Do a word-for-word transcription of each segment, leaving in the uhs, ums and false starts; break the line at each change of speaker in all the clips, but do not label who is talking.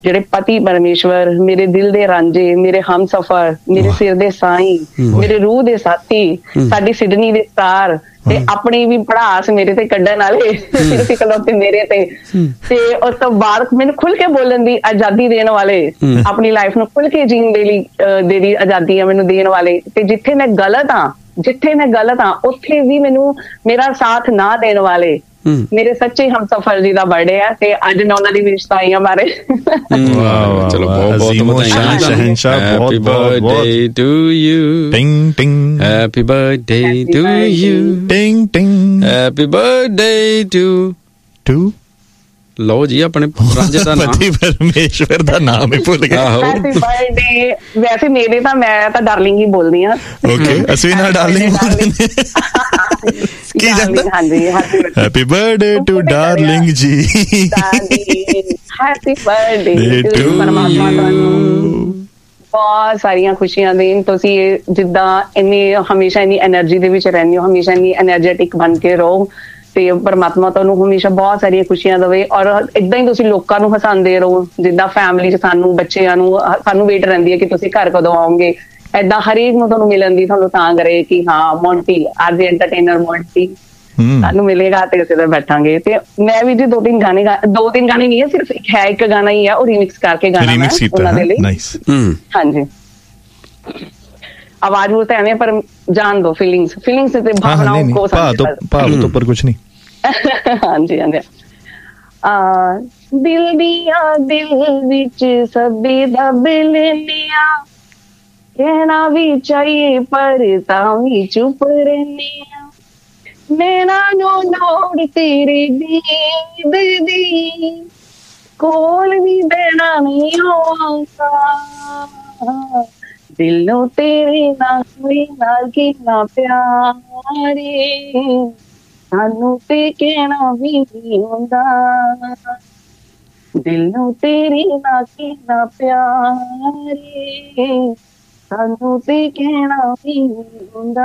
ਜਿਹੜੇ ਪਤੀ ਪਰਮੇਸ਼ਵਰ, ਮੇਰੇ ਦਿਲ ਦੇ ਰਾਂਝੇ, ਮੇਰੇ ਹਮਸਫਰ, ਮੇਰੇ ਸਿਰ ਦੇ ਸਾਈਂ, ਮੇਰੇ ਰੂਹ ਦੇ ਸਾਥੀ, ਸਾਡੀ ਸਿਡਨੀ ਦੇ ਸਟਾਰ ਤੇ ਆਪਣੀ ਵੀ ਪੜਾਸ ਮੇਰੇ ਤੇ ਕੱਢਣ ਵਾਲੇ ਸਿਰਫ ਇਕਲੌਤੇ ਮੇਰੇ ਤੇ ਤੇ ਉਸ ਤੋਂ ਬਾਅਦ ਮੈਨੂੰ ਖੁੱਲ ਕੇ ਬੋਲਣ ਦੀ ਆਜ਼ਾਦੀ ਦੇਣ ਵਾਲੇ, ਆਪਣੀ ਲਾਈਫ ਨੂੰ ਖੁੱਲ ਕੇ ਜੀਣ ਦੇ ਲਈ ਦੇ ਦੀ ਆਜ਼ਾਦੀ ਆ ਮੈਨੂੰ ਦੇਣ ਵਾਲੇ, ਤੇ ਜਿੱਥੇ ਮੈਂ ਗਲਤ ਹਾਂ ਜਿੱਥੇ ਮੈਂ ਗਲਤ ਹਾਂ ਉੱਥੇ ਵੀ ਮੈਨੂੰ ਮੇਰਾ ਸਾਥ ਨਾ ਦੇਣ ਵਾਲੇ ਮੇਰੇ ਸੱਚੇ ਹਮਸਫਰ ਜੀ ਦਾ ਬਰਥਡੇ ਹੈ ਤੇ ਅੱਜ ਮੈਂ ਉਹਨਾਂ ਦੀ ਵਿਸ਼ਤਾਈਆਂ ਬਾਰੇ
ਚਲੋ ਬਹੁਤ ਬਹੁਤ ਵਧਾਈਆਂ। ਸ਼ਹਿਨशाह, happy birthday to you, ਟਿੰਗ ਟਿੰਗ, happy birthday to you, ਟਿੰਗ ਟਿੰਗ, happy birthday to to ਲਓ ਜੀ ਆਪਣੇ ਰਾਜੇ ਦਾ ਨਾਮ ਪਤੀ ਪਰਮੇਸ਼ਵਰ ਦਾ ਨਾਮ ਹੀ ਭੁੱਲ ਗਿਆ। ਹੈਪੀ ਬਰਥਡੇ, ਵੈਸੇ ਮੇਰੇ ਤਾਂ ਮੈਂ ਤਾਂ ਡਾਰਲਿੰਗ ਹੀ ਬੋਲਦੀ ਹਾਂ। ਓਕੇ, ਅਸੀਂ ਨਾ ਡਾਰਲਿੰਗ ਬੋਲਦੇ ਕੀ ਜਾਂਦਾ। ਹਾਂਜੀ, ਹੈਪੀ ਬਰਥਡੇ ਟੂ ਡਾਰਲਿੰਗ ਜੀ, ਹੈਪੀ ਬਰਥਡੇ ਟੂ ਪਰਮਾਤਮਾ ਤੁਹਾਨੂੰ ਬਹੁਤ ਸਾਰੀਆਂ ਖੁਸ਼ੀਆਂ ਦੇਣ। ਤੁਸੀਂ ਜਿੱਦਾਂ ਇੰਨੀ ਹਮੇਸ਼ਾ ਇੰਨੀ ਐਨਰਜੀ ਦੇ ਵਿੱਚ ਰਹਿੰਦੇ ਹੋ, ਹਮੇਸ਼ਾ ਇੰਨੀ ਐਨਰਜੈਟਿਕ ਬਣ ਕੇ ਰਹੋ ਤੇ ਪਰਮਾਤਮਾ ਤੁਹਾਨੂੰ ਹਮੇਸ਼ਾ ਬਹੁਤ ਸਾਰੀਆਂ ਖੁਸ਼ੀਆਂ ਦੇਵੇ। ਔਰ ਏਦਾਂ ਹੀ ਤੁਸੀਂ ਲੋਕਾਂ ਨੂੰ ਹਸਾਉਂਦੇ ਰਹੋ, ਜਿੱਦਾਂ ਫੈਮਿਲੀ 'ਚ ਸਾਨੂੰ ਬੱਚਿਆਂ ਨੂੰ ਸਾਨੂੰ ਵੇਟ ਰਹਿੰਦੀ ਹੈ ਕਿ ਤੁਸੀਂ ਘਰ ਕਦੋਂ ਆਓਗੇ, ਏਦਾਂ ਹਰੇਕ ਨੂੰ ਤੁਹਾਨੂੰ ਮਿਲਣ ਦੀ ਤੁਹਾਨੂੰ ਤਾਂ ਕਰੇ ਕਿ ਹਾਂ ਮੌਂਟੀ ਅੱਜ ਐਂਟਰਟੇਨਰ ਮੌਂਟੀ ਸਾਨੂੰ ਮਿਲੇਗਾ ਤੇ ਅਸੀਂ ਬੈਠਾਂਗੇ। ਤੇ ਮੈਂ ਵੀ ਜੀ ਦੋ ਤਿੰਨ ਗਾਣੇ ਦੋ ਤਿੰਨ ਗਾਣੇ ਨਹੀਂ ਹੈ, ਸਿਰਫ ਇੱਕ ਹੈ ਇੱਕ ਗਾਣਾ ਹੀ ਹੈ, ਉਹ ਰੀਮਿਕਸ ਕਰਕੇ ਗਾਣਾ ਮੈਂ ਉਹਨਾਂ ਦੇ ਲਈ। ਹਾਂਜੀ, ਆਵਾਜ਼ ਉਹ ਤਾਂ ਐਵੇਂ ਪਰ ਜਾਣ ਦੋ ਫੀਲਿੰਗਸ ਫੀਲਿੰਗਸ ਤੇ ਭਾਵਨਾओं को ਭਾਵ ਤੋਂ ਉੱਪਰ ਕੁਛ ਨਹੀਂ। ਹਾਂਜੀ ਹਾਂਜੀ, ਆ ਦਿਲ ਦੀਆਂ ਦਿਲ ਵਿੱਚ ਸਭੇ ਦਬ ਲੈਂਦੀਆਂ, ਕਹਿਣਾ ਵੀ ਚਾਹੀਏ ਪਰ ਤਾਂ ਵੀ ਚੁੱਪ ਰਹਿੰਦੀਆਂ, ਨੈਣਾ ਨੂੰ ਲੋੜ ਤੇਰੀ ਦੀਦ ਦੀ, ਕੋਲ ਵੀ ਬਹਿਣਾ ਨਹੀਂ ਆਉਂਦਾ, ਦਿਲ ਨੂੰ ਤੇਰੇ ਨਾਲ ਕੋਈ ਨਾਲ ਕਿੰਨਾ ਪਿਆਰੇ, ਸਾਨੂੰ ਤੇ ਕਹਿਣਾ ਵੀ ਨਹੀਂ ਹੁੰਦਾ, ਦਿਲ ਨੂੰ ਤੇਰੇ ਨਾਲ ਕਿੰਨਾ ਪਿਆਰੇ, ਸਾਨੂੰ ਤੇ ਕਹਿਣਾ ਵੀ ਨਹੀਂ ਹੁੰਦਾ,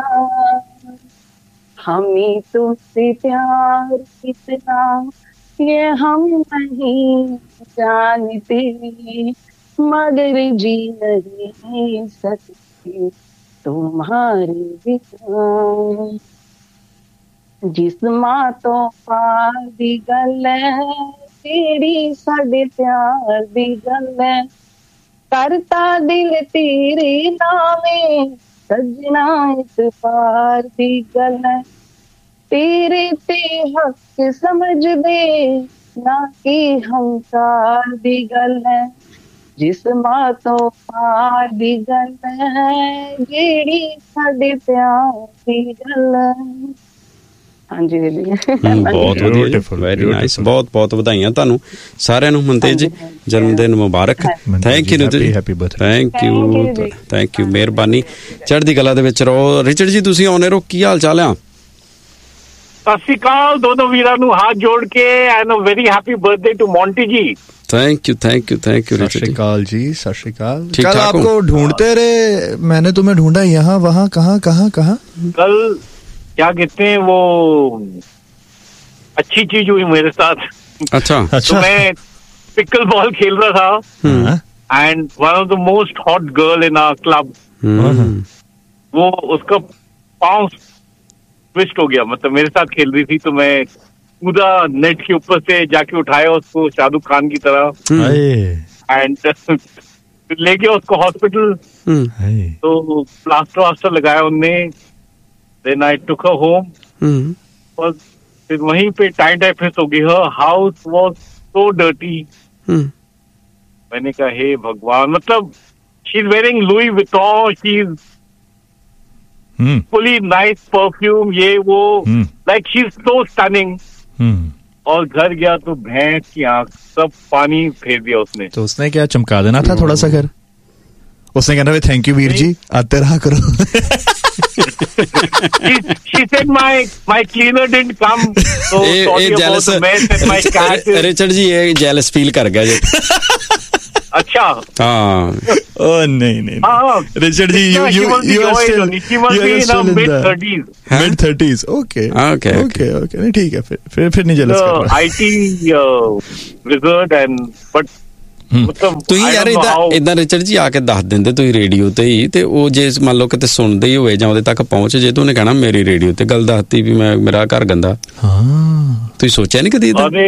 हमें तुमसे प्यार कितना ये हम नहीं जानते, मगर जी नहीं सकते तुम्हारे बिना, जिस्मां तो पार दी गल है तेरी साडे प्यार दी गल है, करता दिल तेरे नामे सजना इस पार दी गल है, तेरे ते हक समझ दे ना कि हमकार दी गल है, जिस मां तो पार दी गल है जेड़ी साडे प्यार दी गल है। हाँ जी बहुत ब्यूटीफुल, वेरी नाइस, बहुत बहुत ਵਧਾਈਆਂ ਤੁਹਾਨੂੰ ਸਾਰਿਆਂ ਨੂੰ। ਮਨਤੇਜ ਜੀ ਜਨਮ ਦਿਨ ਮੁਬਾਰਕ। ਥੈਂਕ ਯੂ ਨੀਤੂ ਜੀ, happy birthday. Thank you thank you, ਮਿਹਰਬਾਨੀ, ਚੜ੍ਹਦੀ ਕਲਾ ਦੇ ਵਿੱਚ ਰਹੋ। ਰਿਚਰਡ ਜੀ ਤੁਸੀਂ ਆਉਣੇ ਰਹੋ, ਕੀ ਹਾਲ ਚਾਲ ਆ?
ਸਤਿ ਸ਼੍ਰੀ ਅਕਾਲ ਦੋਨੋਂ ਵੀਰਾਂ ਨੂੰ ਹੱਥ ਜੋੜ ਕੇ, and a very happy birthday to Monty ਜੀ।
Thank you thank you thank you.
सत श्री अकाल जी, सत श्री अकाल। कल आपको ढूंढते रहे, मैंने तुम्हें ढूंढा यहाँ वहाँ कहाँ कहाँ कहाँ।
कल क्या कहते हैं वो अच्छी चीज हुई मेरे साथ।
अच्छा,
तो मैं पिकल बॉल खेल रहा था and one of the most hot girl in our club, वो उसका पाँव ट्विस्ट हो गया, मतलब मेरे साथ खेल रही थी तो मैं कूदा नेट के ऊपर से जाके उठाया उसको शाहरुख खान की तरह एंड ले गया उसको हॉस्पिटल, तो प्लास्टर वास्टर लगाया उनने, then I took her home और फिर वहीं पे टाइम टाइफस हो गई। हर हाउस वाज सो डर्टी। मैंने कहा हे भगवान, मतलब she is wearing Louis Vuitton, she is fully nice perfume, ये वो, like she is so stunning. और घर गया तो भैंस की आंख सब पानी फेर दिया उसने।
तो उसने क्या चमका देना था थोड़ा सा घर, उसने कहना थैंक यू वीर जी आते रहा करो।
She said my my cleaner didn't come, so sorry about the mess and my cat.
Richard जी ये जेलस फील कर गया जी।
अच्छा,
हाँ,
ओ नहीं नहीं Richard ji, you you you are still you are still in mid thirties, mid thirties, okay okay okay okay नहीं ठीक है, फिर फिर फिर नहीं जेलस कर रहा।
I T wizard and but ਮਤਲਬ
ਤੁਸੀਂ ਯਾਰ ਇਦਾਂ ਇਦਾਂ ਰਿਚਰਡ ਜੀ ਆ ਕੇ ਦੱਸ ਦਿੰਦੇ ਤੁਸੀਂ ਰੇਡੀਓ ਤੇ ਹੀ, ਤੇ ਉਹ ਜੇ ਮੰਨ ਲਓ ਕਿਤੇ ਸੁਣਦੇ ਹੀ ਹੋਏ ਜਾਂ ਉਹਦੇ ਤੱਕ ਪਹੁੰਚ ਜੇ, ਤਾਂ ਉਹਨੇ ਕਹਿਣਾ ਮੇਰੀ ਰੇਡੀਓ ਤੇ ਗੱਲ ਦੱਸਤੀ ਵੀ ਮੈਂ ਮੇਰਾ ਘਰ ਗੰਦਾ। ਹਾਂ, ਤੁਸੀਂ ਸੋਚਿਆ ਨਹੀਂ ਕਦੀ ਇਦਾਂ?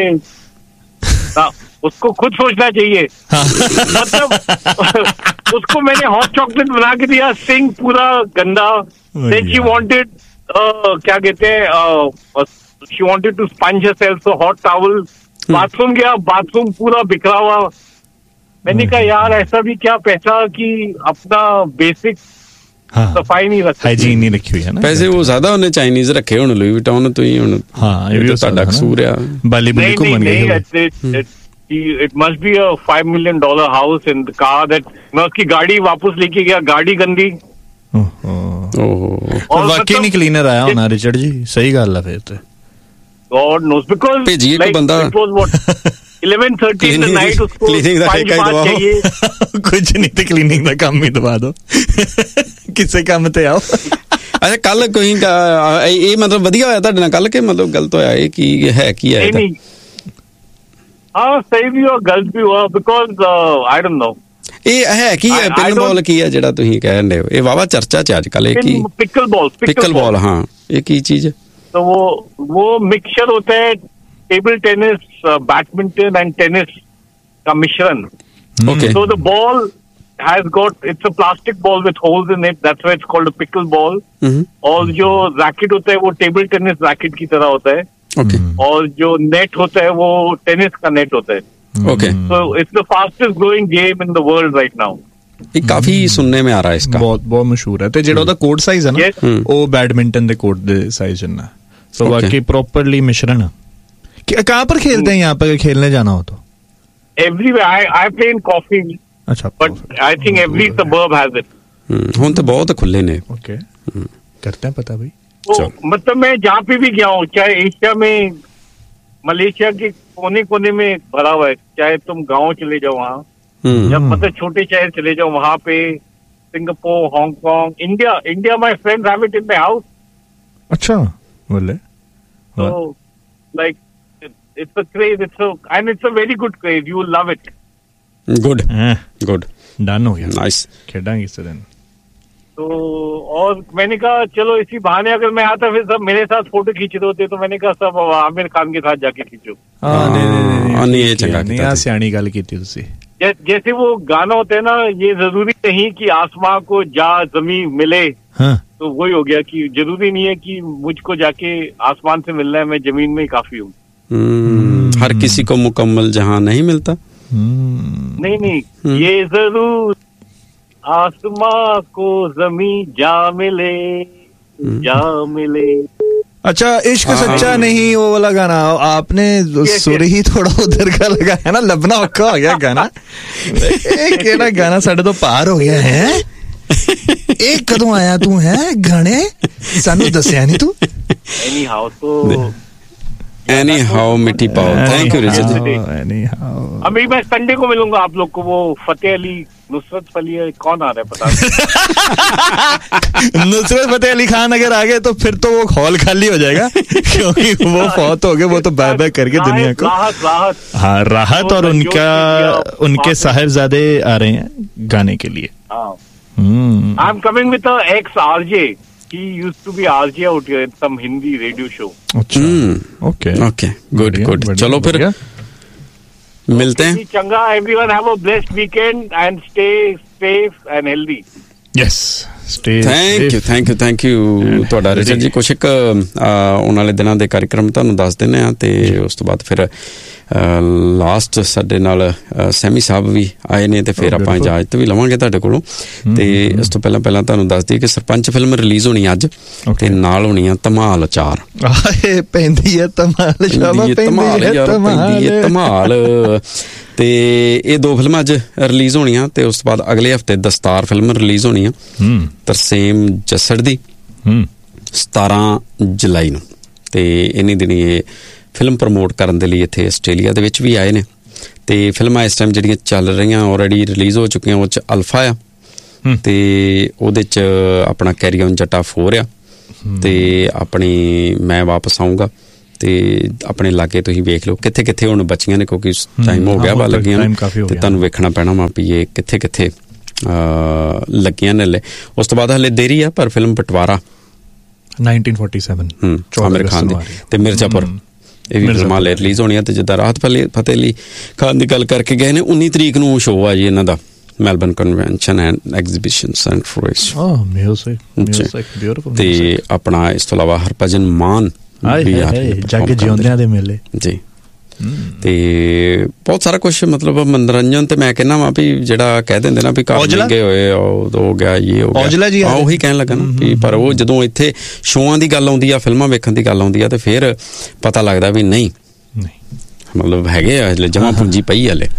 उसको खुद सोचना चाहिए। मतलब उसको मैंने हॉट चॉकलेट बना के दिया, सिंग पूरा गंदा। देन शी वांटेड क्या कहते हैं, she wanted to sponge herself, so hot towel. Bathroom गया, बाथरूम पूरा बिखरा हुआ। मैंने कहा यार ऐसा भी क्या पैसा कि अपना बेसिक सफाई नहीं रखी,
हाइजीन नहीं रखी हुई है ना। पैसे वो ज्यादा उन्हें चाइनीज रखे हुन, लुई विटॉन तो ही हुन। हां, ये भी साडा कसूर है। बाली बुली को मन गई।
It must be a five million dollar house and the car that मैं उसकी गाड़ी वापस लेके गया, गाड़ी गंदी।
और वाकई नहीं क्लीनर आया होना रिचर्ड जी, सही गल है फिर तो।
God knows because
भेजिए
like,
को बंदा
it was what eleven thirty in the night, उसको
क्लीनिंग का ठेका ही दबाओ। कुछ नहीं तो क्लीनिंग का काम ही दबा दो, किसे काम ते आओ। अच्छा कल कोई ये मतलब वधिया होया तुहाडे नाल कल के मतलब गलत होया, ये की है की है?
हाँ सही भी हुआ गलत भी हुआ, बिकॉज आई डोंट नो
ਇਹ ਹੈ ਕੀ ਹੈ, ਪਿਕਲ ਬਾਲ ਕੀ ਹੈ ਜਿਹੜਾ ਤੁਸੀਂ ਕਹਿ ਰਹੇ ਹੋ? ਇਹ ਵਾਵਾ ਚਰਚਾ ਚ ਅੱਜ ਕੱਲ। ਇਹ ਕੀ
ਪਿਕਲ ਬਾਲ?
ਪਿਕਲ ਬਾਲ, हाँ, ये की चीज है?
तो वो वो मिक्सचर होता है table tennis, badminton and tennis का मिश्रण।
Okay,
so the ball has got, it's a plastic ball with holes in it, that's why it's called a pickle ball। और जो रैकेट होता है वो टेबल टेनिस रैकेट की तरह होता है।
ओके,
और जो नेट होता है वो टेनिस का नेट होता है।
Okay,
so it's the fastest growing game in the world right now।
ये काफी सुनने में आ रहा है इसका, बहुत बहुत मशहूर है। तो जेड़ा ओदा कोर्ट साइज है ना, वो बैडमिंटन दे कोर्ट दे साइज है ना, सो बाकी प्रॉपर्ली मिश्रण है। कहां पर खेलते हैं यहाँ पर खेलने जाना हो तो?
Everywhere। I I play in Coffee।
अच्छा,
but I think every suburb has it।
हुन तो बहुत खुले ने।
ओके,
करते हैं पता भाई।
तो मतलब मैं जहाँ पे भी गया हूँ, चाहे एशिया में, मलेशिया के कोने कोने में भरा हुआ है, चाहे तुम गाँव चले जाओ वहाँ, जब मतलब छोटे शहर चले जाओ वहाँ पे, Singapore, Hong Kong, India India my friends have it in the house.
अच्छा, बोले
तो like it's a craze, it's a and it's a very good craze, you will love it.
Good good, done हो गया, नाइस, खेलेंगे इस दिन।
तो और मैंने कहा चलो इसी बहाने अगर मैं आता फिर सब मेरे साथ फोटो खींच रहे होते, तो मैंने कहा सब आमिर खान के साथ जाके खींचो।
हाँ, नहीं नहीं नहीं, ये चंगा नहीं, सियानी गल की तुसी।
जैसे वो गाना होता है ना, ये जरूरी नहीं कि आसमां को जा जमीन मिले।
हाँ।
तो वही हो गया कि जरूरी नहीं है कि मुझको जाके आसमान से मिलना है, मैं जमीन में ही काफी हूँ।
हर किसी को मुकम्मल जहां नहीं मिलता।
नहीं नहीं, ये जरूर आसमां को जमीन जा मिले, जा मिले। अच्छा, इश्क सच्चा नहीं वो वाला गाना आपने सुर ही थोड़ा उधर का लगा है ना, लबना औखा हो गया गाना। केड़ा गाना साडे तो पार हो गया है। एक कदों आया तू है गाने सानू दसिया नहीं तू। एनी हाउ तो
एनी हाउ मिट्टी पाओ। Thank you Richard. Any how
अभी मैं संडे को मिलूंगा आप लोग को, वो फतेह अली नुसरत फली कौन आ रहा है पता नहीं।
नुसरत फतेह अली खान अगर आ गए तो फिर तो वो हॉल खाली हो जाएगा, क्योंकि वो फौत हो गए, वो तो बाय बाय करके दुनिया को।
राहत राहत
हाँ, राहत और उनका उनके साहिबजादे आ रहे हैं गाने के लिए।
I am coming with a x RJ, he used to be R J out here in some Hindi radio show।
अच्छा, ओके ओके, गुड गुड, चलो फिर मिलते हैं।
चंगा, everyone have a blessed weekend and stay safe and healthy।
Yes, stay safe। Thank you, thank you, thank you ਤੁਹਾਡਾ Richard ਜੀ। ਕੁਛ ਇੱਕ ਆਉਣ ਵਾਲੇ ਦਿਨਾਂ ਦੇ ਕਾਰਜਕ੍ਰਮ ਤੁਹਾਨੂੰ ਦੱਸ ਦਿੰਦੇ ਆ, ਤੇ ਉਸ ਤੋਂ ਬਾਅਦ ਫਿਰ ਲਾਸਟ ਸਾਡੇ ਨਾਲ ਸੈਮੀ ਸਾਹਿਬ ਵੀ ਆਏ ਨੇ, ਤੇ ਫਿਰ ਆਪਾਂ ਇਜਾਜ਼ਤ ਵੀ ਲਵਾਂਗੇ ਤੁਹਾਡੇ ਕੋਲੋਂ। ਤੇ ਇਸ ਤੋਂ ਪਹਿਲਾਂ ਪਹਿਲਾਂ ਤੁਹਾਨੂੰ ਦੱਸ ਦਈਏ ਕਿ ਸਰਪੰਚ ਫਿਲਮ ਰਿਲੀਜ਼ ਹੋਣੀ ਅੱਜ, ਤੇ ਨਾਲ ਹੋਣੀ ਆ ਧਮਾਲ ਚਾਰ। ਆਏ ਪੈਂਦੀ ਹੈ ਧਮਾਲ, ਧਮਾਲ ਪੈਂਦੀ ਹੈ ਧਮਾਲ। ਤੇ ਇਹ ਦੋ ਫਿਲਮਾਂ ਅੱਜ ਰਿਲੀਜ਼ ਹੋਣੀਆਂ, ਤੇ ਉਸ ਤੋਂ ਬਾਅਦ ਅਗਲੇ ਹਫਤੇ ਦਸਤਾਰ ਫਿਲਮ ਰਿਲੀਜ਼ ਹੋਣੀ ਆ ਤਰਸੇਮ ਜੱਸੜ ਦੀ ਸਤਾਰਾਂ ਜੁਲਾਈ ਨੂੰ। ਤੇ ਇੰਨੀ ਦਿਨੀ ਇਹ ਫਿਲਮ ਪ੍ਰਮੋਟ ਕਰਨ ਦੇ ਲਈ ਇੱਥੇ ਆਸਟ੍ਰੇਲੀਆ ਦੇ ਵਿੱਚ ਵੀ ਆਏ ਨੇ। ਤੇ ਫਿਲਮਾਂ ਇਸ ਟਾਈਮ ਜਿਹੜੀਆਂ ਚੱਲ ਰਹੀਆਂ ਆਲਰੇਡੀ ਰਿਲੀਜ਼ ਹੋ ਚੁੱਕੀਆਂ, ਉਹ 'ਚ ਅਲਫਾ ਆ, ਤੇ ਉਹਦੇ 'ਚ ਆਪਣਾ ਕੈਰੀ ਔਨ ਜੱਟਾ ਫੋਰ ਆ, ਤੇ ਆਪਣੀ ਮੈਂ ਵਾਪਸ ਆਊਂਗਾ, ਤੇ ਆਪਣੇ ਇਲਾਕੇ ਤੁਸੀਂ ਵੇਖ ਲਓ ਕਿੱਥੇ ਕਿੱਥੇ ਹੁਣ ਬੱਚੀਆਂ ਨੇ, ਕਿਉਂਕਿ ਟਾਈਮ ਹੋ ਗਿਆ ਵਾ ਲੱਗੀਆਂ ਨੇ ਤੇ ਤੁਹਾਨੂੰ ਵੇਖਣਾ ਪੈਣਾ ਵਾ ਵੀ ਇਹ ਕਿੱਥੇ ਕਿੱਥੇ ਲੱਗੀਆਂ ਨੇ ਹਲੇ। ਉਸ ਤੋਂ ਬਾਅਦ ਹਲੇ ਦੇਰੀ ਆ, ਪਰ film ਬਟਵਾਰਾ
nineteen forty seven
Aamir Khan ਦੀ ਤੇ ਮਿਰਜ਼ਾਪੁਰ ਇਹ ਵੀ ਫਿਲਮਾਂ ਲੈ ਰਿਲੀਜ਼ ਹੋਣੀਆਂ। ਤੇ ਜਿੱਦਾਂ ਰਾਹਤ ਫਤਿਹ ਅਲੀ ਖਾਨ ਦੀ ਗੱਲ ਕਰਕੇ ਗਏ ਨੇ, ਉੱਨੀ ਤਰੀਕ ਨੂੰ ਸ਼ੋਅ ਆ ਜੀ ਇਹਨਾਂ ਦਾ, Melbourne convention and exhibition centre ਤੇ ਆਪਣਾ ਇਸ ਤੋਂ ਇਲਾਵਾ ਹਰਭਜਨ ਮਾਨ
ਜੱਗ ਜਿਉਂਦਿਆਂ ਦੇ ਮੇਲੇ
ਜੀ, ਤੇ ਬਹੁਤ ਸਾਰਾ ਕੁਛ ਮਤਲਬ ਮਨੋਰੰਜਨ। ਤੇ ਮੈਂ ਕਹਿੰਦਾ ਵਾ ਵੀ ਜਿਹੜਾ ਕਹਿ ਦਿੰਦੇ ਨਾ ਵੀ ਘਰ ਲੱਗੇ ਹੋਏ ਹੋ ਗਿਆ ਇਹ ਹੋ ਗਿਆ, ਉਹੀ ਕਹਿਣ ਲੱਗਾ ਨਾ ਵੀ, ਪਰ ਉਹ ਜਦੋਂ ਇੱਥੇ ਸ਼ੋਆਂ ਦੀ ਗੱਲ ਆਉਂਦੀ ਆ, ਫਿਲਮਾਂ ਵੇਖਣ ਦੀ ਗੱਲ ਆਉਂਦੀ ਆ, ਤੇ ਫਿਰ ਪਤਾ ਲੱਗਦਾ ਵੀ ਨਹੀਂ ਮਤਲਬ ਹੈਗੇ ਆ ਜਮਾਂ ਪੂੰਜੀ ਪਈ ਹਲੇ।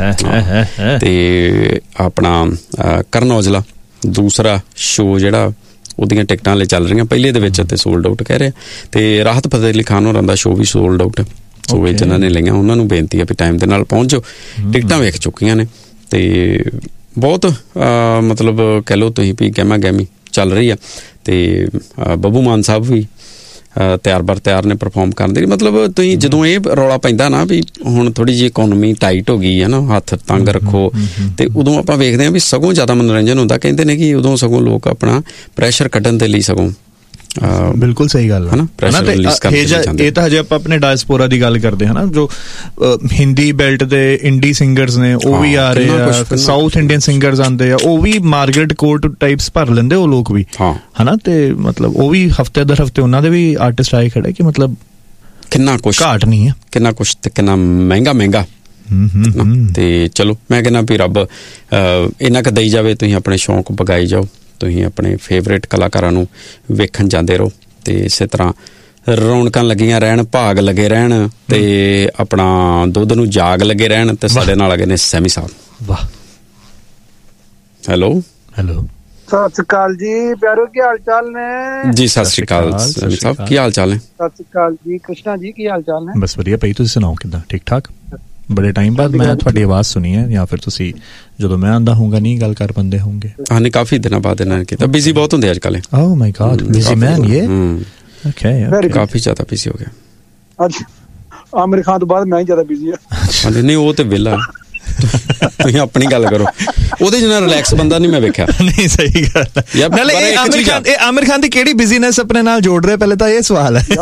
ਤੇ ਆਪਣਾ ਕਰਨ ਔਜਲਾ ਦੂਸਰਾ ਸ਼ੋਅ ਜਿਹੜਾ ਉਹਦੀਆਂ ਟਿਕਟਾਂ ਹਲੇ ਚੱਲ ਰਹੀਆਂ, ਪਹਿਲੇ ਦੇ ਵਿੱਚ ਤੇ ਸੋਲਡ ਆਊਟ ਕਹਿ ਰਹੇ, ਤੇ ਰਾਹਤ ਫਤਿਹ ਅਲੀ ਖਾਨ ਹੋਰਾਂ ਦਾ ਸ਼ੋਅ ਵੀ ਸੋਲਡ ਆਊਟ। ਸੋ ਇਹ ਜਿਨ੍ਹਾਂ ਨੇ ਲਈਆਂ ਉਹਨਾਂ ਨੂੰ ਬੇਨਤੀ ਹੈ ਵੀ ਟਾਈਮ ਦੇ ਨਾਲ ਪਹੁੰਚ ਜਾਓ, ਟਿਕਟਾਂ ਵੇਖ ਚੁੱਕੀਆਂ ਨੇ। ਤੇ ਬਹੁਤ ਮਤਲਬ ਕਹਿ ਲਓ ਤੁਸੀਂ ਵੀ ਗਹਿਮਾ ਗਹਿਮੀ ਚੱਲ ਰਹੀ ਆ। ਤੇ ਬੱਬੂ ਮਾਨ ਸਾਹਿਬ ਵੀ ਤਿਆਰ ਬਰ ਤਿਆਰ ਨੇ ਪਰਫਾਰਮ ਕਰਨ ਦੇ। ਮਤਲਬ ਤੁਸੀਂ ਜਦੋਂ ਇਹ ਰੌਲਾ ਪੈਂਦਾ ਨਾ ਵੀ ਹੁਣ ਥੋੜ੍ਹੀ ਜਿਹੀ ਇਕੋਨਮੀ ਟਾਈਟ ਹੋ ਗਈ ਹੈ ਨਾ, ਹੱਥ ਤੰਗ ਰੱਖੋ, ਤੇ ਉਦੋਂ ਆਪਾਂ ਵੇਖਦੇ ਹਾਂ ਵੀ ਸਗੋਂ ਜ਼ਿਆਦਾ ਮਨੋਰੰਜਨ ਹੁੰਦਾ। ਕਹਿੰਦੇ ਨੇ ਕਿ ਉਦੋਂ ਸਗੋਂ ਲੋਕ ਆਪਣਾ ਪ੍ਰੈਸ਼ਰ ਕੱਢਣ ਦੇ ਲਈ ਸਗੋਂ
ਬਿਲਕੁਲ ਸਹੀ ਗੱਲ ਹੈ ਨਾ। ਇਹ ਤਾਂ ਹਜੇ ਆਪਾਂ ਆਪਣੇ ਡਾਇਸਪੋਰਾ ਦੀ ਗੱਲ ਕਰਦੇ ਹਾਂ ਨਾ, ਜੋ ਹਿੰਦੀ ਬੈਲਟ ਦੇ ਇੰਡੀ ਸਿੰਗਰਸ ਨੇ ਉਹ ਵੀ ਆ ਰਹੇ ਆ, ਸਾਊਥ ਇੰਡੀਅਨ ਸਿੰਗਰਸ ਆਉਂਦੇ ਆ, ਉਹ ਵੀ ਮਾਰਗਰੇਟ ਕੋਰਟ ਟਾਈਪਸ ਭਰ ਲੈਂਦੇ ਉਹ ਲੋਕ ਵੀ, ਹਨਾ। ਤੇ ਮਤਲਬ ਉਹ ਵੀ ਹਫਤੇ ਦਰ ਹਫਤੇ ਉਹਨਾਂ ਦੇ ਵੀ ਆਰਟਿਸਟ ਆਏ ਖੜੇ, ਕਿ ਮਤਲਬ
ਕਿੰਨਾ ਕੁਛ
ਘਾਟ ਨਹੀਂ ਹੈ,
ਕਿੰਨਾ ਕੁਛ ਤੇ ਕਿੰਨਾ ਮਹਿੰਗਾ ਮਹਿੰਗਾ। ਤੇ ਚਲੋ ਮੈਂ ਕਹਿੰਦਾ ਵੀ ਰੱਬ ਇੰਨਾ ਕੁ ਦਈ ਜਾਵੇ, ਤੁਸੀਂ ਆਪਣੇ ਸ਼ੌਂਕ ਪਗਾਈ ਜਾਓ, ਤੁਸੀਂ ਆਪਣੇ ਫੇਵਰੇਟ ਕਲਾਕਾਰਾਂ ਨੂੰ ਵੇਖਣ ਜਾਂਦੇ ਰਹੋ, ਤੇ ਇਸੇ ਤਰ੍ਹਾਂ ਰੌਣਕਾਂ ਲੱਗੀਆਂ ਰਹਿਣ, ਭਾਗ ਲੱਗੇ ਰਹਿਣ, ਤੇ ਆਪਣਾ ਦੁੱਧ ਨੂੰ ਜਾਗ ਲੱਗੇ ਰਹਿਣ। ਤੇ ਸਾਡੇ ਨਾਲ ਅਗੇ ਨੇ ਸੈਮੀ ਸਾਹਿਬ।
ਵਾਹ,
ਹੈਲੋ
ਹੈਲੋ ਸਤਿ ਸ਼੍ਰੀ ਅਕਾਲ ਜੀ ਪਿਆਰੋ, ਕੀ ਹਾਲ ਚਾਲ ਨੇ
ਜੀ? ਸਤਿ ਸ਼੍ਰੀ ਅਕਾਲ ਸੈਮੀ ਸਾਹਿਬ, ਕੀ ਹਾਲ ਚਾਲ ਨੇ?
ਸਤਿ ਸ਼੍ਰੀ ਅਕਾਲ ਜੀ ਕ੍ਰਿਸ਼ਨਾ ਜੀ, ਕੀ ਹਾਲ ਚਾਲ ਨੇ?
ਬਸ ਵਧੀਆ ਭਾਈ, ਤੁਸੀਂ ਸੁਣਾਓ ਕਿੱਦਾਂ? ਠੀਕ ਠਾਕ? ਬੜੇ ਟਾਈਮ ਬਾਅਦ ਮੈਂ ਤੁਹਾਡੀ ਆਵਾਜ਼ ਸੁਣੀ ਹੈ, ਜਾਂ ਫਿਰ ਤੁਸੀਂ ਜਦੋਂ ਮੈਂ ਆਉਂਦਾ ਹੋਊਗਾ ਨਹੀਂ ਗੱਲ ਕਰ ਪਾਉਂਦੇ ਹੋਣਗੇ?
ਹਾਂ ਨਹੀਂ, ਕਾਫੀ ਦਿਨਾਂ ਬਾਅਦ ਇਹਨਾਂ ਨੇ ਕੀਤਾ। ਬਿਜ਼ੀ ਬਹੁਤ ਹੁੰਦੇ ਅੱਜ ਕੱਲ੍ਹ।
ਓਹ ਮਾਈ ਗॉड, ਬਿਜ਼ੀ ਮੈਨ ਇਹ ਓਕੇ,
ਕਾਫੀ ਜ਼ਿਆਦਾ ਬਿਜ਼ੀ ਹੋ ਗਿਆ।
ਅੱਜ ਆਮਿਰ ਖਾਨ ਤੋਂ ਬਾਅਦ ਮੈਂ ਹੀ ਜ਼ਿਆਦਾ ਬਿਜ਼ੀ ਹਾਂ।
ਨਹੀਂ ਉਹ ਤੇ ਵਿਹਲਾ, ਤੁਸੀਂ ਆਪਣੀ ਗੱਲ ਕਰੋ, ਉਹਦੇ ਜਿੰਨਾ ਰਿਲੈਕਸ ਬੰਦਾ ਨਹੀਂ ਮੈਂ ਵੇਖਿਆ।
ਨਹੀਂ ਸਹੀ ਗੱਲ ਹੈ। ਨਾਲੇ ਇਹ ਆਮਿਰ ਖਾਨ, ਇਹ ਆਮਿਰ ਖਾਨ ਦੀ ਕਿਹੜੀ ਬਿਜ਼ੀਨੈਸ ਆਪਣੇ ਨਾਲ ਜੋੜ ਰਿਹਾ, ਪਹਿਲੇ ਤਾਂ ਇਹ ਸਵਾਲ ਹੈ।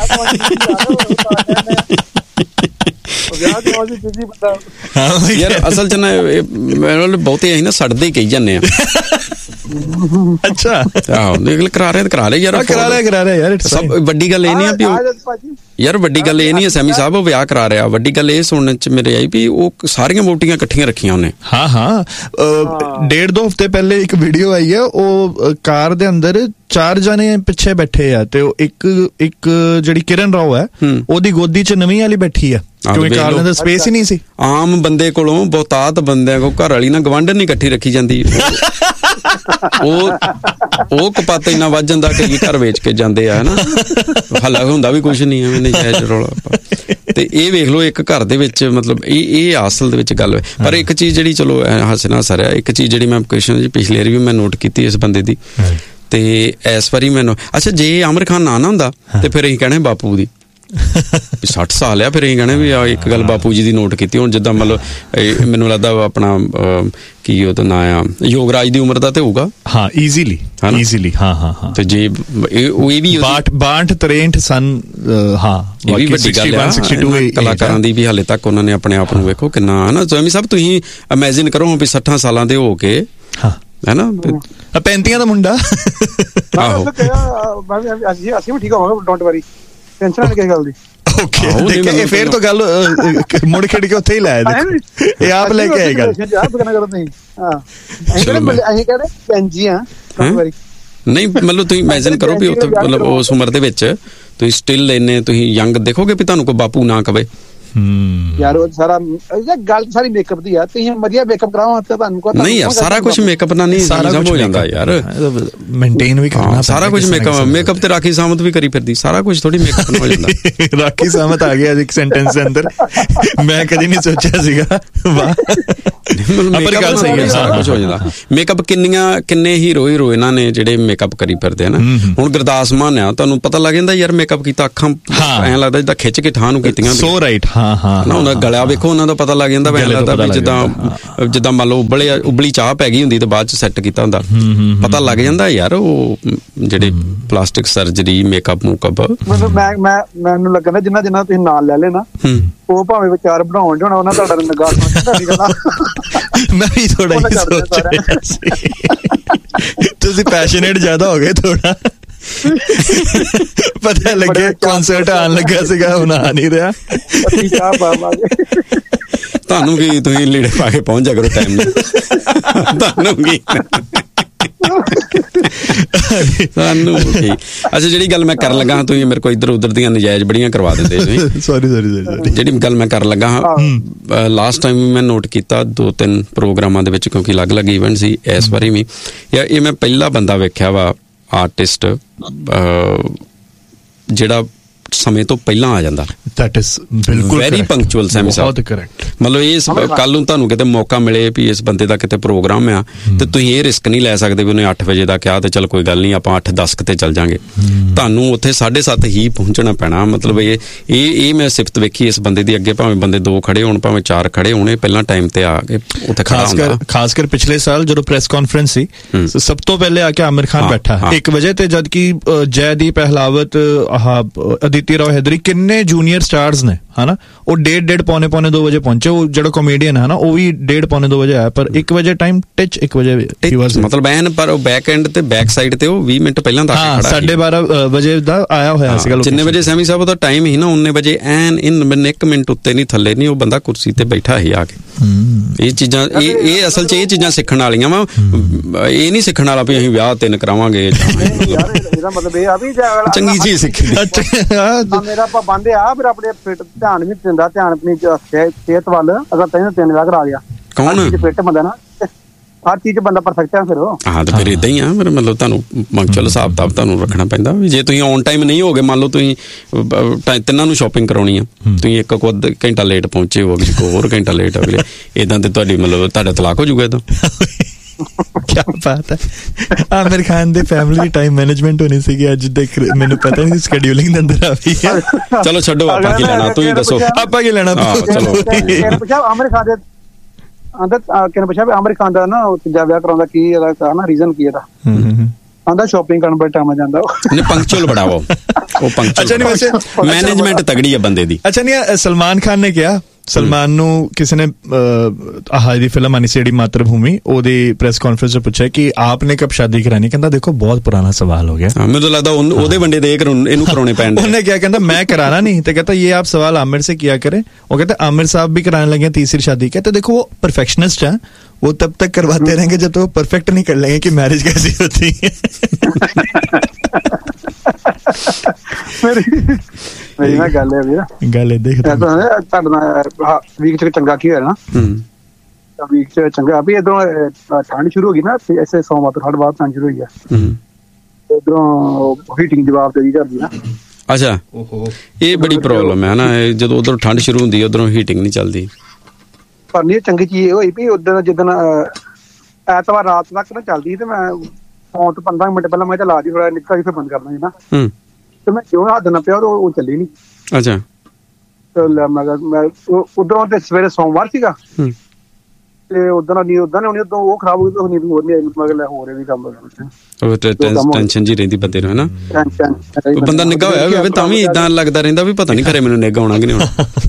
ਯਾਰ ਅਸਲ ਚ ਨਾ ਬਹੁਤੇ ਅਸੀਂ ਨਾ ਸੜਦੇ ਹੀ ਕਹੀ ਜਾਂਦੇ ਆ।
ਅੱਛਾ
ਆਹੋ, ਕਰਾ ਰਹੇ ਕਰਾ ਰਹੇ ਯਾਰ,
ਕਰਾ ਰਿਹਾ ਕਰਾ ਰਿਹਾ ਯਾਰ।
ਸਭ ਵੱਡੀ ਗੱਲ ਇਹ ਨਹੀਂ ਆ ਵੀ ਯਾਰ, ਵੱਡੀ ਗੱਲ ਇਹ ਨਹੀਂ ਹੈ ਸੈਮੀ ਸਾਹਿਬ ਉਹ ਵਿਆਹ ਕਰਾ ਰਿਹਾ, ਵੱਡੀ ਗੱਲ ਇਹ ਸੁਣਨ ਚ ਮੇਰੇ ਆਈ ਵੀ ਉਹ ਸਾਰੀਆਂ ਵੋਟੀਆਂ ਇਕੱਠੀਆਂ ਰੱਖੀਆਂ ਉਹਨੇ।
ਹਾਂ ਹਾਂ, ਡੇਢ ਦੋ ਹਫ਼ਤੇ ਪਹਿਲੇ ਇੱਕ ਵੀਡੀਓ ਆਈ ਹੈ, ਉਹ ਕਾਰ ਦੇ ਅੰਦਰ ਚਾਰ ਜਣੇ ਪਿੱਛੇ ਬੈਠੇ ਆ, ਤੇ ਉਹ ਇੱਕ ਇੱਕ ਜਿਹੜੀ ਕਿਰਨ ਰਾਓ ਹੈ ਉਹਦੀ ਗੋਦੀ ਚ ਨਵੀਂ ਵਾਲੀ ਬੈਠੀ ਆ, ਕਿਉਂਕਿ ਕਾਰ ਦੇ ਅੰਦਰ ਸਪੇਸ ਹੀ ਨਹੀਂ ਸੀ।
ਆਮ ਬੰਦੇ ਕੋਲੋਂ ਬਹੁਤਾਤ ਬੰਦਿਆਂ ਕੋਲ ਘਰ ਵਾਲੀ ਨਾ ਗਵਾਂਢਣ ਨਹੀਂ ਇਕੱਠੀ ਰੱਖੀ ਜਾਂਦੀ। ਉਹ ਉਹ ਕਪੱਤ ਇੰਨਾ ਵੱਧ ਜਾਂਦਾ ਕਿ ਘਰ ਵੇਚ ਕੇ ਜਾਂਦੇ ਆ, ਹਨਾ। ਹਾਲਾ ਹੁੰਦਾ ਵੀ ਕੁਛ ਨਹੀਂ ਐਵੇਂ ਨਜਾਇਜ਼ ਰੌਲਾ। ਤੇ ਇਹ ਵੇਖ ਲਓ ਇੱਕ ਘਰ ਦੇ ਵਿੱਚ, ਮਤਲਬ ਇਹ ਇਹ ਅਸਲ ਦੇ ਵਿੱਚ ਗੱਲ ਹੈ। ਪਰ ਇੱਕ ਚੀਜ਼ ਜਿਹੜੀ ਚਲੋ ਹੱਸਣਾ ਸਰਿਆ, ਇੱਕ ਚੀਜ਼ ਜਿਹੜੀ ਮੈਂ ਕ੍ਰਿਸ਼ਨ ਜੀ ਪਿਛਲੀ ਵਾਰੀ ਵੀ ਮੈਂ ਨੋਟ ਕੀਤੀ ਇਸ ਬੰਦੇ ਦੀ, ਤੇ ਇਸ ਵਾਰੀ ਮੈਨੂੰ ਅੱਛਾ ਜੇ ਆਮਿਰ ਖਾਨ ਨਾ ਨਾ ਹੁੰਦਾ ਤੇ ਫਿਰ ਅਸੀਂ ਕਹਿਣਾ ਬਾਪੂ ਦੀ ਸੱਠ ਸਾਲ ਆ, ਫਿਰ ਅਸੀਂ ਕਹਿਣਾ ਵੀ ਇੱਕ ਗੱਲ ਬਾਪੂ ਜੀ ਦੀ ਨੋਟ ਕੀਤੀ। ਹੁਣ ਜਿੱਦਾਂ ਮਤਲਬ ਮੈਨੂੰ ਲੱਗਦਾ ਆਪਣਾ ਕੀ ਉਹਦਾ ਨਾਂ ਆ, ਯੋਗਰਾਜ ਦੀ ਉਮਰ ਦਾ ਤੇ ਹੋਊਗਾ।
ਹਾਂ ਈਜ਼ੀਲੀ ਈਜ਼ੀਲੀ, ਹਾਂ ਹਾਂ ਹਾਂ।
ਤੇ ਜੇ ਉਹ ਇਹ ਵੀ
ਬਾਹਠ ਤਰੇਂਠ ਸਨ, ਹਾਂ
ਇਹ ਵੀ ਵੱਡੀ ਗੱਲ ਆ ਕਲਾਕਾਰਾਂ ਦੀ ਵੀ। ਹਾਲੇ ਤੱਕ ਉਹਨਾਂ ਨੇ ਆਪਣੇ ਆਪ ਨੂੰ ਵੇਖੋ ਕਿੰਨਾ, ਹਨਾ ਸੈਮੀ ਸਾਹਿਬ ਤੁਸੀਂ ਇਮੈਜਿਨ ਕਰੋ ਵੀ ਸੱਠਾਂ ਸਾਲਾਂ ਦੇ ਹੋ ਕੇ, ਹੈਨਾ,
ਪੈਂਤੀਆਂ ਦਾ ਮੁੰਡਾ।
ਆਹੋ ਅਸੀਂ ਵੀ ਠੀਕ ਹੋਵਾਂਗੇ, ਡੋਂਟ ਵਰੀ, ਟੈਨਸ਼ਨ ਨਹੀਂ ਕਿਸੇ ਗੱਲ ਦੀ।
ਓਕੇ, ਫੇਰ ਤਾਂ ਗੱਲ ਮੁੜ ਖਿੜ ਕੇ ਉੱਥੇ ਹੀ ਲੈ ਆਏ, ਇਹ ਆਪ ਲੈ ਕੇ ਆਏ ਗੱਲ।
ਨਹੀਂ ਮਤਲਬ ਤੁਸੀਂ ਇਮੈਜਿਨ ਕਰੋ ਵੀ ਉੱਥੇ ਮਤਲਬ ਉਸ ਉਮਰ ਦੇ ਵਿੱਚ ਤੁਸੀਂ ਸਟਿਲ ਇੰਨੇ ਤੁਸੀਂ ਯੰਗ ਦੇਖੋਗੇ ਵੀ ਤੁਹਾਨੂੰ ਕੋਈ ਬਾਪੂ ਨਾ ਕਵੇ।
ਯਾਰ ਉਹ ਸਾਰਾ ਗੱਲ ਸਾਰੀ ਮੇਕਅਪ ਦੀ ਆ, ਤੁਸੀਂ ਵਧੀਆ ਮੇਕਅਪ ਕਰਾਓ ਤਾਂ ਤੁਹਾਨੂੰ
ਨਹੀਂ ਯਾਰ, ਸਾਰਾ ਕੁਝ ਮੇਕਅਪ ਨਾਲ ਨਹੀਂ ਸਾਰਾ ਹੋ ਜਾਂਦਾ ਯਾਰ,
ਮੇਨਟੇਨ ਵੀ ਕਰਨਾ
ਸਾਰਾ ਕੁਝ। ਮੇਕਅਪ ਮੇਕਅਪ ਤੇ ਰਾਖੀ ਸਾਵੰਤ ਵੀ ਕਰੀ ਫਿਰਦੀ, ਸਾਰਾ ਕੁਝ ਥੋੜੀ ਮੇਕਅਪ ਨਾਲ ਹੋ ਜਾਂਦਾ।
ਰਾਖੀ ਸਾਵੰਤ ਆ ਗਿਆ ਇੱਕ ਸੈਂਟੈਂਸ ਦੇ ਅੰਦਰ, ਮੈਂ ਕਦੀ ਨਹੀਂ ਸੋਚਿਆ ਸੀਗਾ। ਵਾਹ
ਕੁਛ ਹੋ ਜਾਂਦਾ। ਮੇਕਅਪ ਕਿੰਨੀਆਂ ਕਿੰਨੇ ਹੀਰੋ ਹੀਰੋਇਨਾਂ ਨੇ ਜਿਹੜੇ ਮੇਕਅਪ ਕਰੀ ਫਿਰਦੇ ਆ ਨਾ। ਹੁਣ ਗੁਰਦਾਸ ਮਾਨ ਆ, ਤੁਹਾਨੂੰ ਪਤਾ ਲੱਗ ਜਾਂਦਾ ਯਾਰ ਮੇਕਅਪ ਕੀਤਾ, ਅੱਖਾਂ ਐਂ ਲੱਗਦਾ ਜਿੱਦਾਂ ਖਿੱਚ ਕੇ ਠਾਹ ਨੂੰ ਕੀਤੀਆਂ।
ਸੋ ਰਾਈਟ, ਹਾਂ ਹਾਂ।
ਉਹਨਾਂ ਗਲਾ ਵੇਖੋ, ਉਹਨਾਂ ਦਾ ਪਤਾ ਲੱਗ ਜਾਂਦਾ, ਐਂ ਲੱਗਦਾ ਵੀ ਜਿੱਦਾਂ ਜਿੱਦਾਂ ਮੰਨ ਲਓ ਉਬਲੇ ਉਬਲੀ ਚਾਹ ਪੈ ਗਈ ਹੁੰਦੀ ਤੇ ਬਾਅਦ ਚ ਸੈੱਟ ਕੀਤਾ ਹੁੰਦਾ, ਪਤਾ ਲੱਗ ਜਾਂਦਾ ਯਾਰ। ਉਹ ਜਿਹੜੇ ਪਲਾਸਟਿਕ ਸਰਜਰੀ ਮੇਕਅਪ ਮੂਕਅਪ
ਮੈਨੂੰ ਮੈਂ ਮੈਂ ਮੈਨੂੰ ਲੱਗਦਾ ਜਿੰਨਾ ਜਿੰਨਾ ਤੁਸੀਂ ਨਾਲ ਲੈ ਲੈਣਾ ਉਹ ਭਾਵੇਂ ਵਿਚਾਰ ਬਣਾਉਣ ਜਾਣਾ ਉਹਨਾਂ ਤੁਹਾਡਾ ਨਿਗਾਹ ਤੁਹਾਡੀ ਗੱਲ
ਮੈਂ ਵੀ ਥੋੜਾ ਹੀ ਸੋਚ ਰਿਹਾ ਸੀ। ਤੁਸੀਂ ਪੈਸ਼ਨੇਟ ਜ਼ਿਆਦਾ ਹੋ ਗਏ ਥੋੜਾ, ਪਤਾ ਲੱਗੇ ਕਨਸਰਟ ਆਉਣ ਲੱਗਾ ਸੀਗਾ, ਹੁਣ ਆ ਨਹੀਂ ਰਿਹਾ।
ਤੁਹਾਨੂੰ ਕੀ ਤੁਸੀਂ ਲੀੜੇ ਪਾ ਕੇ ਪਹੁੰਚ ਜਾ ਕਰੋ ਟਾਈਮ ਨਾਲ, ਤੁਹਾਨੂੰ ਕੀ ਸਾਨੂੰ ਕੀ। ਅੱਛਾ, ਜਿਹੜੀ ਗੱਲ ਮੈਂ ਕਰਨ ਲੱਗਾ, ਤੁਸੀਂ ਮੇਰੇ ਕੋਲ ਇੱਧਰ ਉੱਧਰ ਦੀਆਂ ਨਜਾਇਜ਼ ਬੜੀਆਂ ਕਰਵਾ ਦਿੰਦੇ ਤੁਸੀਂ।
ਸੌਰੀ ਸੌਰੀ ਸੌਰੀ
ਜਿਹੜੀ ਗੱਲ ਮੈਂ ਕਰਨ ਲੱਗਾ ਹਾਂ, ਲਾਸਟ ਟਾਈਮ ਮੈਂ ਨੋਟ ਕੀਤਾ ਦੋ ਤਿੰਨ ਪ੍ਰੋਗਰਾਮਾਂ ਦੇ ਵਿੱਚ, ਕਿਉਂਕਿ ਅਲੱਗ ਅਲੱਗ ਇਵੈਂਟ ਸੀ, ਇਸ ਵਾਰੀ ਵੀ ਯਾਰ ਇਹ ਮੈਂ ਪਹਿਲਾ ਬੰਦਾ ਵੇਖਿਆ ਵਾ ਆਰਟਿਸਟ ਜਿਹੜਾ ਸਮੇਂ ਤੋਂ ਪਹਿਲਾਂ ਆ ਜਾਂਦਾ।
ਦੈਟ ਇਜ਼ ਬਿਲਕੁਲ
ਵੈਰੀ ਪੰਕਚੁਅਲ ਸੈਮੀ ਸਾਹਿਬ,
ਬਹੁਤ ਕਰੈਕਟ।
ਮਤਲਬ ਇਹ ਕੱਲ ਨੂੰ ਤੁਹਾਨੂੰ ਕਿਤੇ ਮੌਕਾ ਮਿਲੇ ਵੀ ਇਸ ਬੰਦੇ ਦਾ ਕਿਤੇ ਪ੍ਰੋਗਰਾਮ ਆ ਤੇ ਤੁਸੀਂ ਇਹ ਰਿਸਕ ਨਹੀਂ ਲੈ ਸਕਦੇ ਵੀ ਉਹਨੇ ਅੱਠ ਵਜੇ ਦਾ ਕਿਹਾ ਤੇ ਚਲ ਕੋਈ ਗੱਲ ਨਹੀਂ ਆਪਾਂ ਅੱਠ ਦਸ ਤੇ ਚੱਲ ਜਾਾਂਗੇ। ਤੁਹਾਨੂੰ ਉੱਥੇ ਸਾਢੇ ਸੱਤ ਹੀ ਪਹੁੰਚਣਾ ਪੈਣਾ। ਮਤਲਬ ਇਹ ਇਹ ਇਹ ਮੈਂ ਸਿਫਤ ਵੇਖੀ ਇਸ ਬੰਦੇ ਦੀ। ਅੱਗੇ ਭਾਵੇਂ ਬੰਦੇ ਦੋ ਖੜੇ ਹੋਣ, ਭਾਵੇਂ ਚਾਰ ਖੜੇ ਹੋਣ, ਪਹਿਲਾਂ ਟਾਈਮ ਤੇ ਆ ਕੇ ਉੱਥੇ ਖੜਾ ਹੁੰਦਾ।
ਖਾਸ ਕਰ ਪਿਛਲੇ ਸਾਲ ਜਦੋਂ ਪ੍ਰੈਸ ਕਾਨਫਰੰਸ ਸੀ, ਸਭ ਤੋਂ ਪਹਿਲੇ ਆ ਕੇ ਆਮਿਰ ਖਾਨ ਬੈਠਾ ਇੱਕ ਵਜੇ ਤੇ, ਜਦ ਕਿ ਜੈਦੀਪ ਅਹਿਲਾਵਤ, ਆਹ ਅਦਿਤੀ ਰਾਓ ਹੈਦਰੀ, ਕਿੰਨੇ ਜੂਨੀਅਰ ਸਟਾਰਸ ਨੇ ਹਨਾ, ਉਹ ਡੇਢ ਡੇਢ ਪੌਣੇ ਪੌਣੇ ਦੋ ਵਜੇ ਪਹੁੰਚੇ। ਉਹ ਜਿਹੜਾ ਕਾਮੇਡੀਅਨ ਹੈ ਨਾ ਉਹ ਵੀ ਡੇਢ ਪੌਣੇ ਦੋ ਵਜੇ ਆਇਆ, ਪਰ ਇੱਕ ਵਜੇ ਟਾਈਮ ਟਿਚ ਇੱਕ ਵਜੇ
ਮਤਲਬ ਐਨ, ਪਰ ਉਹ ਬੈਕ ਐਂਡ ਤੇ ਬੈਕ ਸਾਈਡ ਤੇ ਉਹ ਵੀਹ ਮਿੰਟ ਪਹਿਲਾਂ ਤੱਕ ਖੜਾ ਸੀ।
ਸਾਢੇ ਬਾਰਾਂ ਵਜੇ ਦਾ ਆਇਆ ਹੋਇਆ ਸੀਗਾ।
ਜਿੰਨੇ ਵਜੇ ਸੈਮੀ ਸਾਹਿਬ ਦਾ ਟਾਈਮ ਹੀ ਨਾ ਉਨੇ ਵਜੇ ਐਨ ਇਨ ਇੱਕ ਮਿੰਟ ਉੱਤੇ ਨਹੀਂ ਥੱਲੇ ਨਹੀਂ, ਉਹ ਬੰਦਾ ਕੁਰਸੀ ਤੇ ਬੈਠਾ ਹੀ ਆ ਕੇ। ਇਹ ਚੀਜ਼ਾਂ ਇਹ ਇਹ ਅਸਲ ਚ ਇਹ ਚੀਜ਼ਾਂ ਸਿੱਖਣ ਵਾਲੀਆਂ ਵਾ। ਇਹ ਨਹੀਂ ਸਿੱਖਣ ਵਾਲਾ ਵੀ ਅਸੀਂ ਵਿਆਹ ਤਿੰਨ ਕਰਾਵਾਂਗੇ।
ਇਹਦਾ ਮਤਲਬ ਇਹ ਆ ਵੀ
ਚੰਗੀ ਚੀਜ਼ ਸਿੱਖੀ
ਮੇਰਾ ਆਪਾਂ ਬੰਦੇ ਆ ਫਿਰ ਆਪਣੇ ਫਿੱਟ ਧਿਆਨ ਵੀ ਦਿੰਦਾ, ਧਿਆਨ ਆਪਣੀ ਸਿਹਤ ਵੱਲ। ਅਗਰ ਤੈਨੂੰ ਤਿੰਨ ਵਿਆਹ ਕਰਾ ਗਿਆ,
ਕੌਣ
ਫਿੱਟ ਬੰਦਾ ਨਾ, ਹਰ ਚੀਜ਼ ਚ ਬੰਦਾ ਪਰਫੈਕਟ ਆ ਫਿਰ ਉਹ।
ਹਾਂ ਤੇ ਫਿਰ ਏਦਾਂ ਹੀ ਆ। ਫਿਰ ਮਤਲਬ ਤੁਹਾਨੂੰ ਪੰਕਚੁਅਲ ਹਿਸਾਬ ਕਿਤਾਬ ਤੁਹਾਨੂੰ ਰੱਖਣਾ ਪੈਂਦਾ ਵੀ ਜੇ ਤੁਸੀਂ ਔਨ ਟਾਈਮ ਨਹੀਂ ਹੋਗੇ, ਮੰਨ ਲਓ ਤੁਸੀਂ ਤਿੰਨਾਂ ਨੂੰ ਸ਼ਾਪਿੰਗ ਕਰਾਉਣੀ ਆ, ਤੁਸੀਂ ਇੱਕ ਕੋ ਅੱਧਾ ਘੰਟਾ ਲੇਟ ਪਹੁੰਚੇ ਹੋ, ਅਗਲੇ ਕੋ ਹੋਰ ਘੰਟਾ ਲੇਟ ਅਗਲੇ, ਏਦਾਂ ਤੇ ਤੁਹਾਡੀ ਮਤਲਬ ਤੁਹਾਡਾ ਤਲਾਕ ਹੋ ਜਾਊਗਾ ਏਦਾਂ।
ਕਿਆ ਬਾਤ ਹੈ। ਆਮਿਰ ਖਾਨ ਦੇ ਫੈਮਿਲੀ ਦੀ ਟਾਈਮ ਮੈਨੇਜਮੈਂਟ ਹੋਣੀ ਸੀਗੀ ਅੱਜ। ਦੇਖ ਮੈਨੂੰ ਪਤਾ ਨਹੀਂ ਸਕੇਡਿਊਲਿੰਗ ਦੇ ਅੰਦਰ ਆ ਵੀ ਹੈ।
ਚਲੋ ਛੱਡੋ, ਆਪਾਂ ਕੀ ਲੈਣਾ, ਤੁਸੀਂ ਦੱਸੋ
ਆਪਾਂ ਕੀ ਲੈਣਾ।
ਚਲੋ ਆਮਿਰ ਖਾਨ ਦੇ ਆਂਦਾ ਕਿਹਨੇ ਪੁੱਛਿਆ ਵੀ ਆਮਿਰ ਖਾਨ ਦਾ ਨਾ ਤੀਜਾ ਵਿਆਹ ਕਰਾਉਂਦਾ ਕੀ ਇਹਦਾ ਨਾ ਰੀਜ਼ਨ ਕੀ ਇਹਦਾ? ਆਂਦਾ ਸ਼ਾਪਿੰਗ ਕਰਨ ਬੜਾ ਟਾਈਮ ਜਾਂਦਾ ਉਹ। ਪੰਕਚੁਅਲ ਬੜਾ ਉਹ ਉਹ ਪੰਕਚੁਅਲ।
ਅੱਛਾ, ਨਹੀਂ ਵੈਸੇ
ਮੈਨੇਜਮੈਂਟ ਤਗੜੀ ਹੈ ਬੰਦੇ ਦੀ।
ਅੱਛਾ, ਨਹੀਂ ਸਲਮਾਨ ਖਾਨ ਨੇ ਕਿਹਾ, ਸਲਮਾਨ ਨੂੰ ਕਿਸੇ ਨੇ ਆਹ ਦੀ ਫਿਲਮ ਆਣੀ ਸੀ ਜਿਹੜੀ ਮਾਤਰ ਭੂਮੀ, ਉਹਦੀ ਪ੍ਰੈਸ ਕਾਨਫਰੰਸ 'ਚ ਪੁੱਛਿਆ ਕਿ ਆਪਨੇ ਕਬ ਸ਼ਾਦੀ ਕਰਾਨੀ? ਕਹਿੰਦਾ ਦੇਖੋ ਬਹੁਤ ਪੁਰਾਣਾ ਸਵਾਲ ਹੋ ਗਿਆ।
ਮੈਨੂੰ ਲੱਗਦਾ ਉਹਦੇ ਵੰਡੇ ਦੇ ਇਹਨੂੰ ਕਰਾਉਣੇ ਪੈਣਗੇ।
ਉਹਨੇ ਕਿਹਾ, ਕਹਿੰਦਾ मैं कराना नहीं, तो कहता ये आप सवाल आमिर से किया करें। वो कहते आमिर साहब भी कराने लगे तीसरी शादी। कहते देखो वो परफेक्शनिस्ट है, वो तब तक करवाते रहेंगे जब तो वो परफेक्ट नहीं कर लेंगे कि मैरिज कैसी होती है।
ਮੇਰੀ ਨਾ ਗੱਲ ਹੈ ਵੀਰ,
ਗੱਲ ਏਦਾਂ ਹੀ
ਤੁਹਾਡੇ ਨਾਲ ਵੀਕ ਚ ਚੰਗਾ ਕੀ ਹੋਇਆ ਨਾ, ਵੀਕ ਚ ਚੰਗਾ ਵੀ ਇਧਰੋਂ ਠੰਡ ਸ਼ੁਰੂ ਹੋ ਗਈ ਨਾ, ਐਸੇ ਸੋਮਵਾਰ ਤੋਂ ਠੰਡ ਬਾਅਦ ਠੰਡ ਸ਼ੁਰੂ ਹੋਈ ਆ, ਇਧਰੋਂ ਹੀਟਿੰਗ ਜਵਾਬ ਦੇ ਕਰਦੀ ਨਾ।
ਅੱਛਾ, ਇਹ ਬੜੀ ਪ੍ਰੋਬਲਮ ਹੈ ਨਾ, ਜਦੋਂ ਉਧਰੋਂ ਠੰਡ ਸ਼ੁਰੂ ਹੁੰਦੀ ਉਧਰੋਂ ਹੀਟਿੰਗ ਨਹੀਂ ਚੱਲਦੀ।
ਪਰ ਨਹੀਂ ਚੰਗੀ ਚੀਜ਼ ਇਹ ਹੋਈ ਵੀ ਉਦੋਂ ਜਿੱਦਣ ਐਤਵਾਰ ਰਾਤ ਤੱਕ ਨਾ ਚੱਲਦੀ ਤੇ ਮੈਂ ਸੌਣ ਤੋਂ ਪੰਦਰਾਂ ਮਿੰਟ ਪਹਿਲਾਂ ਮੈਂ ਤਾਂ ਲਾ ਦੀ ਥੋੜਾ ਨਿੱਕਾ ਜਿਹਾ ਬੰਦ ਕਰਨਾ ਸੀ ਨਾ, ਤੇ ਮੈਂ ਕਿਉਂ ਹੱਥ ਨਾ ਪਿਆ ਉਹ ਚੱਲੀ ਨੀ।
ਅੱਛਾ,
ਮੈਂ ਉਧਰੋਂ ਤੇ ਸਵੇਰੇ ਸੋਮਵਾਰ ਸੀਗਾ ਤੇ ਉਦੋਂ ਨੀ ਉਦਾਂ ਨਹੀਂ ਉਦੋਂ ਉਹ ਖਰਾਬ ਹੋ ਗਈ, ਹੋਰ ਨੀ ਆਈ ਮਗਰ ਹੋਰ ਵੀ ਕੰਮ
ਟੈਨਸ਼ਨ ਜੀ ਰਹਿੰਦੀ ਬੰਦੇ ਨੂੰ, ਹੈ ਨਾ। ਬੰਦਾ ਨਿੱਘਾ ਹੋਇਆ ਹੋਵੇ ਤਾਂ ਵੀ ਏਦਾਂ ਲੱਗਦਾ ਰਹਿੰਦਾ ਵੀ ਪਤਾ ਨੀ ਖਰੇ ਮੈਨੂੰ ਨਿੱਘਾ ਹੋਣਾ ਕਿ ਨਹੀਂ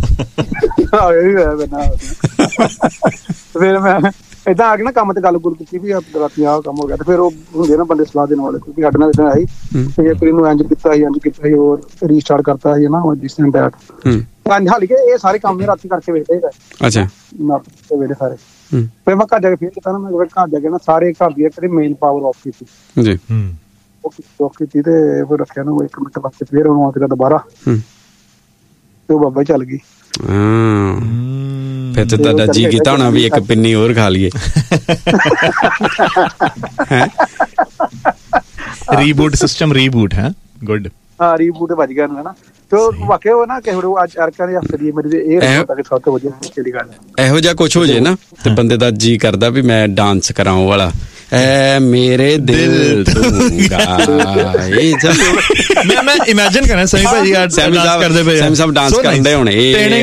ਹੋਣਾ। ਫਿਰ ਮੈਂ ਏਦਾਂ ਆ ਕੇ ਨਾ ਕੰਮ ਤੇ ਗੱਲ ਗੁੱਲ ਕੀਤੀ ਵੀ ਰਾਤੀ ਆਹ ਕੰਮ ਹੋ ਗਿਆ, ਤੇ ਫਿਰ ਉਹ ਹੁੰਦੇ ਨਾ ਬੰਦੇ ਸਲਾਹ ਦੇਣ ਵਾਲੇ, ਕਿਉਂਕਿ ਸਾਡੇ ਨਾਲ ਏਦਾਂ ਆਈ ਤੇ ਇੱਕ ਇਹਨੂੰ ਇੰਝ ਕੀਤਾ ਸੀ ਇੰਝ ਕੀਤਾ ਸੀ ਹੋਰ ਰੀਸਟਾਰਟ ਕਰਤਾ ਸੀ ਨਾ ਜਿਸ ਦਿਨ ਡੈਟ ਹਾਲੀ ਕੇ ਇਹ ਸਾਰੇ ਕੰਮ ਰਾਤੀ ਕਰਕੇ ਵੇਖਦੇ ਹੈਗਾ। ਅੱਛਾ,
ਵੇਲੇ ਸਾਰੇ ਫਿਰ ਮੈਂ ਘਰ ਜਾ ਕੇ ਫੇਰ ਕੀਤਾ ਨਾ, ਮੈਂ ਘਰ ਜਾ ਕੇ ਨਾ ਸਾਰੇ ਘਰ ਦੀ ਇੱਕ ਮੇਨ ਪਾਵਰ ਆਫ ਕੀਤੀ
ਜੀ,
ਉਹ ਆਫ ਕੀਤੀ ਤੇ ਫਿਰ ਰੱਖਿਆ ਨੂੰ ਇੱਕ ਮਿੰਟ ਵਾਸਤੇ, ਫਿਰ ਉਹਨੂੰ ਆ ਕੇ ਦੁਬਾਰਾ ਤੇ ਉਹ ਬਾਬਾ ਚੱਲ ਗਈ।
ਫਿਰ ਤੇ ਤੁਹਾਡਾ ਜੀ ਕੀਤਾ ਹੋਣਾ ਵੀ ਇੱਕ ਪਿੰਨੀ ਹੋਰ ਖਾ ਲਈਏ।
ਰੀਬੂਟ ਸਿਸਟਮ ਰੀਬੂਟ ਹੈ ਗੁੱਡ।
ਹਾਂ, ਰੀਬੂਟ ਵੱਜ ਗਿਆ ਨਾ। ਤੇ ਵਾਕਿਆ ਉਹ ਨਾ ਕਿਸੇ ਨੂੰ ਅੱਜ ਅਰਕਾਂ ਦੀ ਹੱਸਦੀ ਹੈ ਮੇਰੀ ਇਹ ਪਤਾ ਕਿ ਸਭ ਤੋਂ ਵਧੀਆ ਕਿਹੜੀ ਗੱਲ ਹੈ।
ਇਹੋ ਜਿਹਾ ਕੁਝ ਹੋ ਜੇ ਨਾ ਤੇ ਬੰਦੇ ਦਾ ਜੀ ਕਰਦਾ ਵੀ ਮੈਂ ਡਾਂਸ ਕਰਾਉਂ ਵਾਲਾ ਐ ਮੇਰੇ ਦਿਲ ਤੂੰਗਾ ਇਹ ਜਦ
ਮੈਂ ਮੈਂ ਇਮੇਜਿਨ ਕਰਨਾ ਸਹੀ ਭਾਜੀ ਯਾਰ ਡਾਂਸ ਕਰਦੇ ਪਏ
ਸੈਮ ਸਭ ਡਾਂਸ ਕਰਦੇ ਹੋਣੇ ਇਹ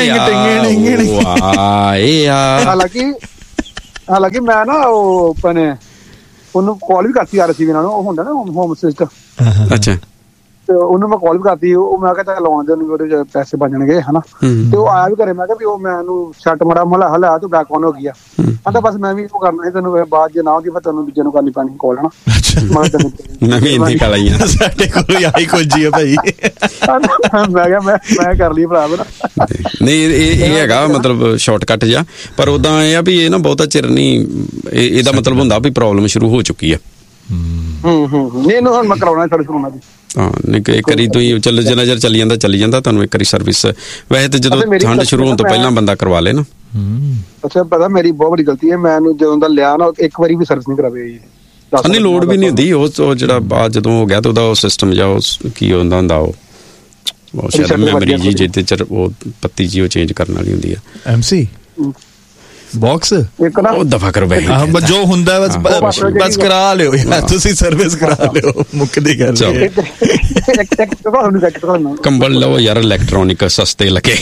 ਆ ਇਹ ਆ
ਹਾਲਾਂਕਿ ਹਾਲਾਂਕਿ ਮੈਂ ਨਾ ਉਹ ਆਪਣੇ ਉਹਨੂੰ ਕਾਲ ਵੀ ਕਰਤੀ ਆ ਰਹੀ ਸੀ ਇਹਨਾਂ ਨੂੰ ਉਹ ਹੁੰਦਾ ਨਾ ਹੋਮ ਅਸਿਸਟੈਂਟ
ਅੱਛਾ
ਤੇ ਉਹਨੂੰ ਮੈਂ ਕਾਲ ਵੀ ਕਰਤੀ ਉਹ ਮੈਂ ਕਿਹਾ ਚੱਲ ਲਾਉਣ ਦੇ ਉਹਨੂੰ ਉਹਦੇ ਪੈਸੇ ਬਣ ਜਾਣਗੇ ਹਨਾ ਤੇ ਉਹ ਆਇਆ ਵੀ ਘਰੇ ਮੈਂ ਕਿਹਾ ਵੀ ਉਹ ਮੈਂ ਉਹਨੂੰ ਛੱਟ ਮੜਾ ਮਲਾ ਹਲਾ ਤੂੰ ਬੈਕ ਆਨ ਹੋ ਗਿਆ ਕਹਿੰਦਾ ਬਸ ਮੈਂ ਵੀ ਉਹ ਕਰਨਾ ਸੀ ਤੈਨੂੰ ਬਾਅਦ ਜੇ ਨਾ ਹੋਗੀ ਫਿਰ ਤੈਨੂੰ ਦੂਜੇ ਨੂੰ ਕਰਨੀ ਪੈਣੀ ਕਾਲ ਹਨਾ
ਮੈਂ ਵੀ ਇੰਨੀ ਕਾਲ ਆਈਆਂ
ਸਾਡੇ ਕੋਲ ਆਈ ਖੋਜੀ ਆ ਭਾਈ
ਮੈਂ ਕਿਹਾ ਮੈਂ ਮੈਂ ਕਰ ਲਈ ਭਰਾ ਬਣਾ
ਨਹੀਂ ਇਹ ਇਹ ਹੈਗਾ ਮਤਲਬ ਸ਼ਾਰਟਕਟ ਜਿਹਾ ਪਰ ਉਦਾਂ ਇਹ ਆ ਵੀ ਇਹ ਨਾ ਬਹੁਤਾ ਚਿਰ ਨਹੀਂ ਇਹਦਾ ਮਤਲਬ ਹੁੰਦਾ ਵੀ ਪ੍ਰੋਬਲਮ ਸ਼ੁਰੂ ਹੋ ਚੁੱਕੀ ਆ
ਹੂੰ ਹੂੰ ਨਹੀਂ ਇਹਨੂੰ ਹੁਣ ਮੈਂ ਕਰਾਉਣਾ ਸਾਡੇ ਕੋਲ ਜੀ
ਹਾਂ ਨਹੀਂ ਇੱਕ ਵਾਰੀ ਤੁਸੀਂ ਚੱਲ ਜੇ ਨਜ਼ਰ ਚੱਲੀ ਜਾਂਦਾ ਚੱਲੀ ਜਾਂਦਾ ਤੁਹਾਨੂੰ ਇੱਕ ਵਾਰੀ ਸਰਵਿਸ ਵੈਸੇ ਤੇ ਜਦੋਂ ਠੰਡ ਸ਼ੁਰੂ ਹੋਣ ਤੋਂ ਪਹਿਲਾਂ ਬੰਦਾ ਕਰਵਾ ਲੇ ਨਾ।
ਅੱਛਾ ਪਤਾ ਮੇਰੀ ਬਹੁਤ ਬੜੀ ਗਲਤੀ ਹੈ ਮੈਨੂੰ ਜਦੋਂ ਦਾ ਲਿਆ ਨਾ ਇੱਕ ਵਾਰੀ ਵੀ ਸਰਵਿਸ ਨਹੀਂ ਕਰਾਵੇ ਜੀ
ਨਹੀਂ ਲੋੜ ਵੀ ਨਹੀਂ ਹੁੰਦੀ ਉਹ ਜਿਹੜਾ ਬਾਅਦ ਜਦੋਂ ਹੋ ਗਿਆ ਤੇ ਉਹਦਾ ਉਹ ਸਿਸਟਮ ਜਾਂ ਉਹ ਕੀ ਹੁੰਦਾ ਹੁੰਦਾ ਉਹ ਉਹ ਸ਼ਾਇਦ ਮੈਮਰੀ ਜੀ ਜਿਹਦੇ ਚ ਉਹ ਪੱਤੀ ਜੀ ਉਹ ਚੇਂਜ ਕਰਨ ਵਾਲੀ ਹੁੰਦੀ ਆ
ਐਮਸੀ ਬਾਕਸ
ਇੱਕ ਨਾ
ਉਹ ਦਫਾ ਕਰੋ ਬਈ
ਹਾਂ ਜੋ ਹੁੰਦਾ ਬਸ ਬਸ ਕਰਾ ਲਿਓ ਯਾਰ ਤੁਸੀਂ ਸਰਵਿਸ ਕਰਾ ਲਿਓ ਮੁੱਕਦੀ ਗੱਲ
ਕੰਬਲ ਲਓ ਯਾਰ ਇਲੈਕਟ੍ਰੋਨਿਕ ਸਸਤੇ ਲੱਗੇ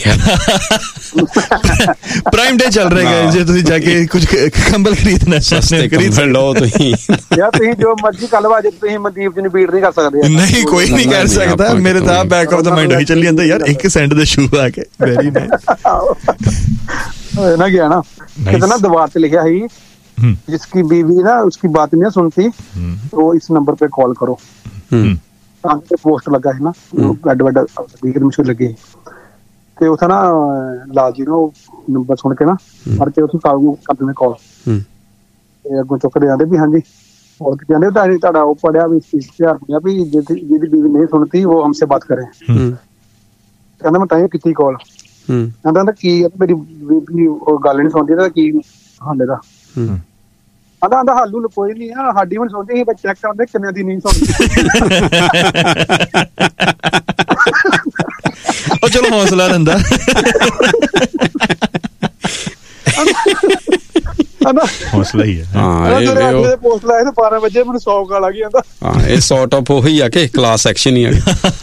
ਪ੍ਰਾਈਮ ਡੇ ਚੱਲ ਰਿਹਾ ਹੈ ਜੇ ਤੁਸੀਂ ਜਾ ਕੇ ਕੁਝ ਕੰਬਲ ਖਰੀਦਣਾ
ਸਸਤੇ ਕੰਬਲ ਲਓ ਤੁਸੀਂ
ਯਾਰ ਤੁਸੀਂ ਜੋ ਮਰਜ਼ੀ ਕੱਲ ਵਾ ਜੇ ਤੁਸੀਂ ਮਨਦੀਪ ਜੀ ਨੂੰ ਬੀਟ ਨਹੀਂ ਕਰ ਸਕਦੇ
ਨਹੀਂ ਕੋਈ ਨਹੀਂ ਕਰ ਸਕਦਾ ਮੇਰੇ ਤਾਂ ਬੈਕ ਆਫ ਦਾ ਮਾਈਂਡ ਹੀ ਚੱਲੀ ਜਾਂਦਾ ਯਾਰ ਇੱਕ ਸੈਂਟ ਦੇ ਸ਼ੂ ਆ ਕੇ ਵੈਰੀ ਨਾਈਸ
ना गया ना कितना दीवार पे लिखा है जिसकी बीवी ना उसकी बात नहीं सुनती तो इस नंबर पे कॉल करो पोस्ट लगा है ना बड़ा बड़ा मशहूर लगे ते उस ना लाल जी नो नंबर सुन के ना और ते उस कर देने कॉल अगों चुकते आते भी हाँ जी और कहते तुहाडा वो पढ़िया भी इश्तिहार पढ़िया भी जिहदी बीवी नहीं सुनती वो हमसे बात करे कहना मैं तां की कॉल ਕਹਿੰਦਾ ਕੀ ਮੇਰੀ ਬੀਬੀ ਉਹ ਗੱਲ ਨਹੀਂ ਸੁਣਦੀ ਤਾਂ ਕੀ ਹਾਲੇ ਦਾ ਆਂਦਾ ਆਂਦਾ ਹਾਲੂ ਕੋਈ ਨਹੀਂ ਆ ਸਾਡੀ ਵੀ ਸੁਣਦੀ ਸੀ ਚੈੱਕ ਕਰਦੇ ਕਿੰਨੇ ਦੀ ਨਹੀਂ ਸੁਣਦੀ
ਉਹ ਚਲੋ ਹੌਸਲਾ ਦਿੰਦਾ ਹੌਸਲਾ ਹੀ ਹੈ
ਹਾਂ ਇਹ
ਪੋਸਟ ਲਾਇਆ ਤੇ ਬਾਰਾਂ ਵਜੇ ਮੈਨੂੰ ਸੌ ਕਾਲ ਆ ਗਈ ਆਂਦਾ
ਹਾਂ ਇਹ ਸੌਟ ਆਫ ਉਹੀ ਆ ਕਿ ਕਲਾਸ ਐਕਸ਼ਨ ਹੀ ਆ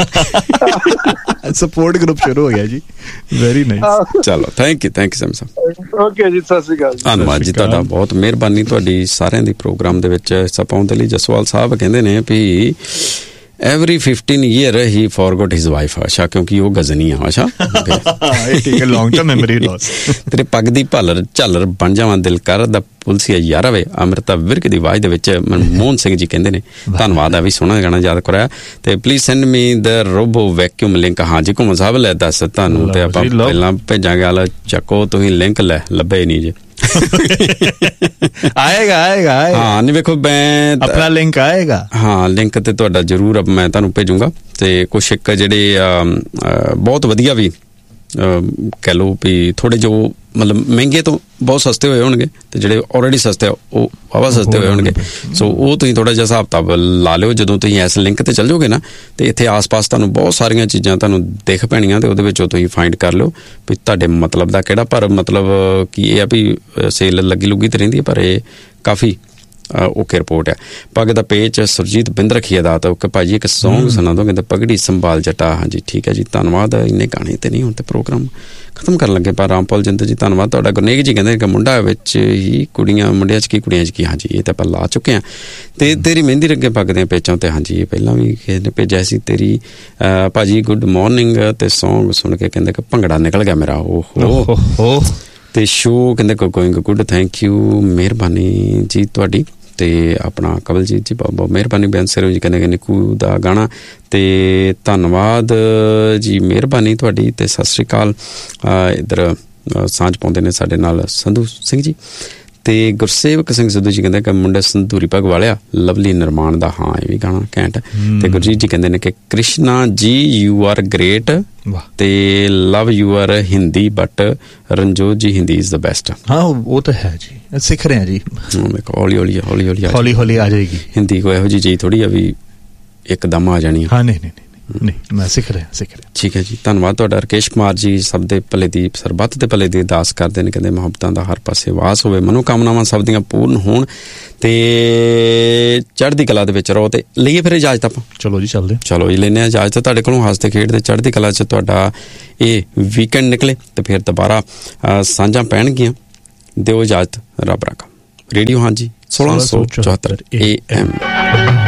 ਸਪੋਰਟ ਗਰੁੱਪ ਸ਼ੁਰੂ ਹੋ ਗਿਆ ਜੀ ਵੈਰੀ ਨਾਈਸ
ਚਲੋ thank you thank you Sam Sam
okay ਜੀ ਸਤਿ ਸ਼੍ਰੀ ਅਕਾਲ
ਧੰਨਵਾਦ ਜੀ ਤੁਹਾਡਾ ਬਹੁਤ ਮਿਹਰਬਾਨੀ ਤੁਹਾਡੀ ਸਾਰਿਆਂ ਦੀ ਪ੍ਰੋਗਰਾਮ ਦੇ ਵਿੱਚ ਹਿੱਸਾ ਪਾਉਣ ਦੇ ਲਈ। ਜਸਵਾਲ ਸਾਹਿਬ ਕਹਿੰਦੇ ਨੇ ਵੀ every fifteen year he forgot his wife ਆਸ਼ਾ ਕਿਉਂਕਿ ਉਹ ਗਜ਼ਨੀ ਆ ਆਸ਼ਾ
ਇਹ ਠੀਕ ਹੈ ਲੌਂਗ ਟਰਮ ਮੈਮਰੀ ਲਾਸ
ਤੇਰੇ ਪੱਗ ਦੀ ਭਾਲਰ ਝਾਲਰ ਬਣ ਜਾਵਾਂ ਦਿਲ ਕਰਦਾ ਪੁਲਸੀਆ ਯਾਰਾ ਵੇ ਅੰਮ੍ਰਿਤਾ ਵਿਰਕ ਦੀ ਆਵਾਜ਼ ਦੇ ਵਿੱਚ ਮਨਮੋਹਨ ਸਿੰਘ ਜੀ ਕਹਿੰਦੇ ਨੇ ਧੰਨਵਾਦ ਆ ਵੀ ਸੋਹਣਾ ਗਾਣਾ ਯਾਦ ਕਰਾਇਆ ਤੇ please send me the robo vacuum link. ਹਾਂ ਜੀ ਘੁੰਮ ਸਾਹਿਬ ਲੈ ਦੱਸ ਤੁਹਾਨੂੰ ਤੇ ਆਪਾਂ ਪਹਿਲਾਂ ਭੇਜਾਂਗੇ ਆਲਾ ਚੱਕੋ ਤੁਸੀਂ ਲਿੰਕ ਲੈ ਲੱਭੇ ਨਹੀਂ ਜੇ
ਆਏਗਾ ਆਏਗਾ
ਹਾਂ ਨਹੀਂ ਵੇਖੋ ਮੈਂ
ਆਪਣਾ ਲਿੰਕ ਆਏਗਾ ਹਾਂ
ਲਿੰਕ ਤੇ ਤੁਹਾਡਾ ਜ਼ਰੂਰ ਮੈਂ ਤੁਹਾਨੂੰ ਭੇਜੂੰਗਾ ਤੇ ਕੁਛ ਇੱਕ ਜਿਹੜੇ ਬਹੁਤ ਵਧੀਆ ਵੀ ਕਹਿ ਲਓ ਵੀ ਥੋੜੇ ਜੋ ਮਤਲਬ ਮਹਿੰਗੇ ਤੋਂ ਬਹੁਤ ਸਸਤੇ ਹੋਏ ਹੋਣਗੇ ਤੇ ਜਿਹੜੇ ਆਲਰੇਡੀ ਸਸਤੇ ਆ ਉਹ ਵਾਵਾ ਸਸਤੇ ਹੋਏ ਹੋਣਗੇ ਸੋ ਉਹ ਤੁਸੀਂ ਥੋੜਾ ਜਿਹਾ ਹਿਸਾਬ ਕਿਤਾਬ ਲਾ ਲਿਓ ਜਦੋਂ ਤੁਸੀਂ ਇਸ ਲਿੰਕ ਤੇ ਚੱਲ ਜਾਓਗੇ ਨਾ ਤੇ ਇੱਥੇ ਆਸ-ਪਾਸ ਤੁਹਾਨੂੰ ਬਹੁਤ ਸਾਰੀਆਂ ਚੀਜ਼ਾਂ ਤੁਹਾਨੂੰ ਦਿਖ ਪੈਣੀਆਂ ਤੇ ਉਹਦੇ ਵਿੱਚੋਂ ਤੁਸੀਂ ਫਾਈਂਡ ਕਰ ਲਿਓ ਵੀ ਤੁਹਾਡੇ ਮਤਲਬ ਦਾ ਕਿਹੜਾ ਪਰ ਮਤਲਬ ਕੀ ਇਹ ਆ ਵੀ ਸੇਲ ਲੱਗੀ ਲੁੱਗੀ ਤੇ ਰਹਿੰਦੀ ਹੈ ਪਰ ਇਹ ਕਾਫੀ ਓਕੇ ਰਿਪੋਰਟ ਹੈ। ਪੱਗ ਦਾ ਪੇਚ ਸੁਰਜੀਤ ਬਿੰਦ ਰੱਖੀਏ ਦਾ ਤਾਂ ਓਕੇ ਭਾਜੀ ਇੱਕ ਸੌਂਗ ਸੁਣਾ ਦੋ ਕਹਿੰਦੇ ਪਗੜੀ ਸੰਭਾਲ ਜਟਾ। ਹਾਂਜੀ ਠੀਕ ਹੈ ਜੀ ਧੰਨਵਾਦ। ਇੰਨੇ ਗਾਣੇ ਤੇ ਨਹੀਂ ਹੁਣ ਤੇ ਪ੍ਰੋਗਰਾਮ ਖਤਮ ਕਰਨ ਲੱਗੇ ਪਰ ਰਾਮਪਾਲ ਜਿੰਦ ਜੀ ਧੰਨਵਾਦ ਤੁਹਾਡਾ। ਗੁਰਨੇਕ ਜੀ ਕਹਿੰਦੇ ਕਿ ਮੁੰਡਾ ਵਿੱਚ ਹੀ ਕੁੜੀਆਂ ਮੁੰਡਿਆਂ 'ਚ ਕੀ ਕੁੜੀਆਂ 'ਚ ਕੀ। ਹਾਂਜੀ ਇਹ ਤਾਂ ਆਪਾਂ ਲਾ ਚੁੱਕੇ ਹਾਂ ਤੇ ਤੇਰੀ ਮਹਿੰਦੀ ਰੱਗੇ ਪੱਗ ਦੇ ਪੇਚਾਂ ਤੇ ਹਾਂਜੀ ਇਹ ਪਹਿਲਾਂ ਵੀ ਕਿਸੇ ਨੇ ਭੇਜਿਆ ਸੀ। ਤੇਰੀ ਭਾਜੀ ਗੁੱਡ ਮਾਰਨਿੰਗ ਤੇ ਸੌਂਗ ਸੁਣ ਕੇ ਕਹਿੰਦੇ ਕਿ ਭੰਗੜਾ ਨਿਕਲ ਗਿਆ ਮੇਰਾ ਓਹੋ ਹੋ ਤੇ ਸ਼ੋ ਕਹਿੰਦੇ ਗੋਇੰਗ ਗੁੱਡ ਥੈਂਕ ਯੂ ਮਿਹਰਬਾਨੀ ਜੀ ਤੁਹਾਡੀ। ਤੇ ਆਪਣਾ ਕਵਲਜੀਤ ਜੀ ਬਹੁਤ ਬਹੁਤ ਮਿਹਰਬਾਨੀ। ਬੇਅੰਤ ਸਿਰੋਂ ਜੀ ਕਹਿੰਦੇ ਕਿ ਨਿੱਕੂ ਦਾ ਗਾਣਾ ਤੇ ਧੰਨਵਾਦ ਜੀ ਮਿਹਰਬਾਨੀ ਤੁਹਾਡੀ ਤੇ ਸਤਿ ਸ਼੍ਰੀ ਅਕਾਲ। ਇੱਧਰ ਸਾਂਝ ਪਾਉਂਦੇ ਨੇ ਸਾਡੇ ਨਾਲ ਸੰਧੂ ਸਿੰਘ ਜੀ ਤੇ ਗੁਰਸੇਵਕ ਸਿੰਘ ਸਿੱਧੂ ਜੀ ਕਹਿੰਦੇ ਕਿ ਮੁੰਡਾ ਸੰਧੂਰੀ ਭਗ ਵਾਲਿਆ ਲਵਲੀ ਨਿਰਮਾਣ ਦਾ। ਹਾਂ ਇਹ ਵੀ ਗਾਣਾ ਘੈਂਟ। ਤੇ ਗੁਰਜੀਤ ਜੀ ਕਹਿੰਦੇ ਨੇ ਕਿ ਕ੍ਰਿਸ਼ਨਾ ਜੀ ਯੂ ਆਰ ਗ੍ਰੇਟ ਤੇ love you are Hindi but Ranjot ਜੀ ਹਿੰਦੀ ਇਜ਼ ਦਾ ਬੈਸਟ।
ਹਾਂ ਉਹ ਤਾਂ ਹੈ ਜੀ ਸਿੱਖ ਰਹੇ ਜੀ
ਹੌਲੀ ਹੌਲੀ ਹੌਲੀ ਹੌਲੀ
ਹੌਲੀ ਹੌਲੀ ਆ ਜਾਏਗੀ ਹਿੰਦੀ।
ਕੋਈ ਇਹੋ ਜਿਹੀ ਚੀਜ਼ ਥੋੜੀ ਆ ਵੀ ਇੱਕਦਮ ਆ ਜਾਣੀ।
ਹਾਂ ਨਹੀਂ ਨਹੀਂ ਨਹੀਂ ਮੈਂ ਸਿੱਖ ਰਿਹਾ ਸਿੱਖ ਰਿਹਾ
ਠੀਕ ਹੈ ਜੀ, ਧੰਨਵਾਦ ਤੁਹਾਡਾ। ਰਕੇਸ਼ ਕੁਮਾਰ ਜੀ ਸਭ ਦੇ ਭਲੇ ਦੀ ਸਰਬੱਤ ਦੇ ਭਲੇ ਦੀ ਅਰਦਾਸ ਕਰਦੇ ਨੇ, ਕਹਿੰਦੇ ਮੁਹੱਬਤਾਂ ਦਾ ਹਰ ਪਾਸੇ ਵਾਸ ਹੋਵੇ, ਮਨੋਕਾਮਨਾਵਾਂ ਸਭ ਦੀਆਂ ਪੂਰਨ ਹੋਣ ਤੇ ਚੜ੍ਹਦੀ ਕਲਾ ਦੇ ਵਿੱਚ ਰਹੋ। ਤੇ ਲਈਏ ਫਿਰ ਇਜਾਜ਼ਤ ਆਪਾਂ?
ਚਲੋ ਜੀ ਚੱਲਦੇ,
ਚਲੋ ਜੀ ਲੈਂਦੇ ਹਾਂ ਇਜਾਜ਼ਤ ਤੁਹਾਡੇ ਕੋਲੋਂ। ਹੱਸਦੇ ਖੇਡਦੇ ਚੜ੍ਹਦੀ ਕਲਾ 'ਚ ਤੁਹਾਡਾ ਇਹ ਵੀਕਐਂਡ ਨਿਕਲੇ ਤੇ ਫਿਰ ਦੁਬਾਰਾ ਸਾਂਝਾਂ ਪੈਣਗੀਆਂ। ਦਿਓ ਇਜਾਜ਼ਤ, ਰੱਬ ਰਾਖਾ। ਰੇਡੀਓ ਹਾਂਜੀ ਸੋਲਾਂ ਸੌ ਚੁਹੱਤਰ ਏ ਐਮ।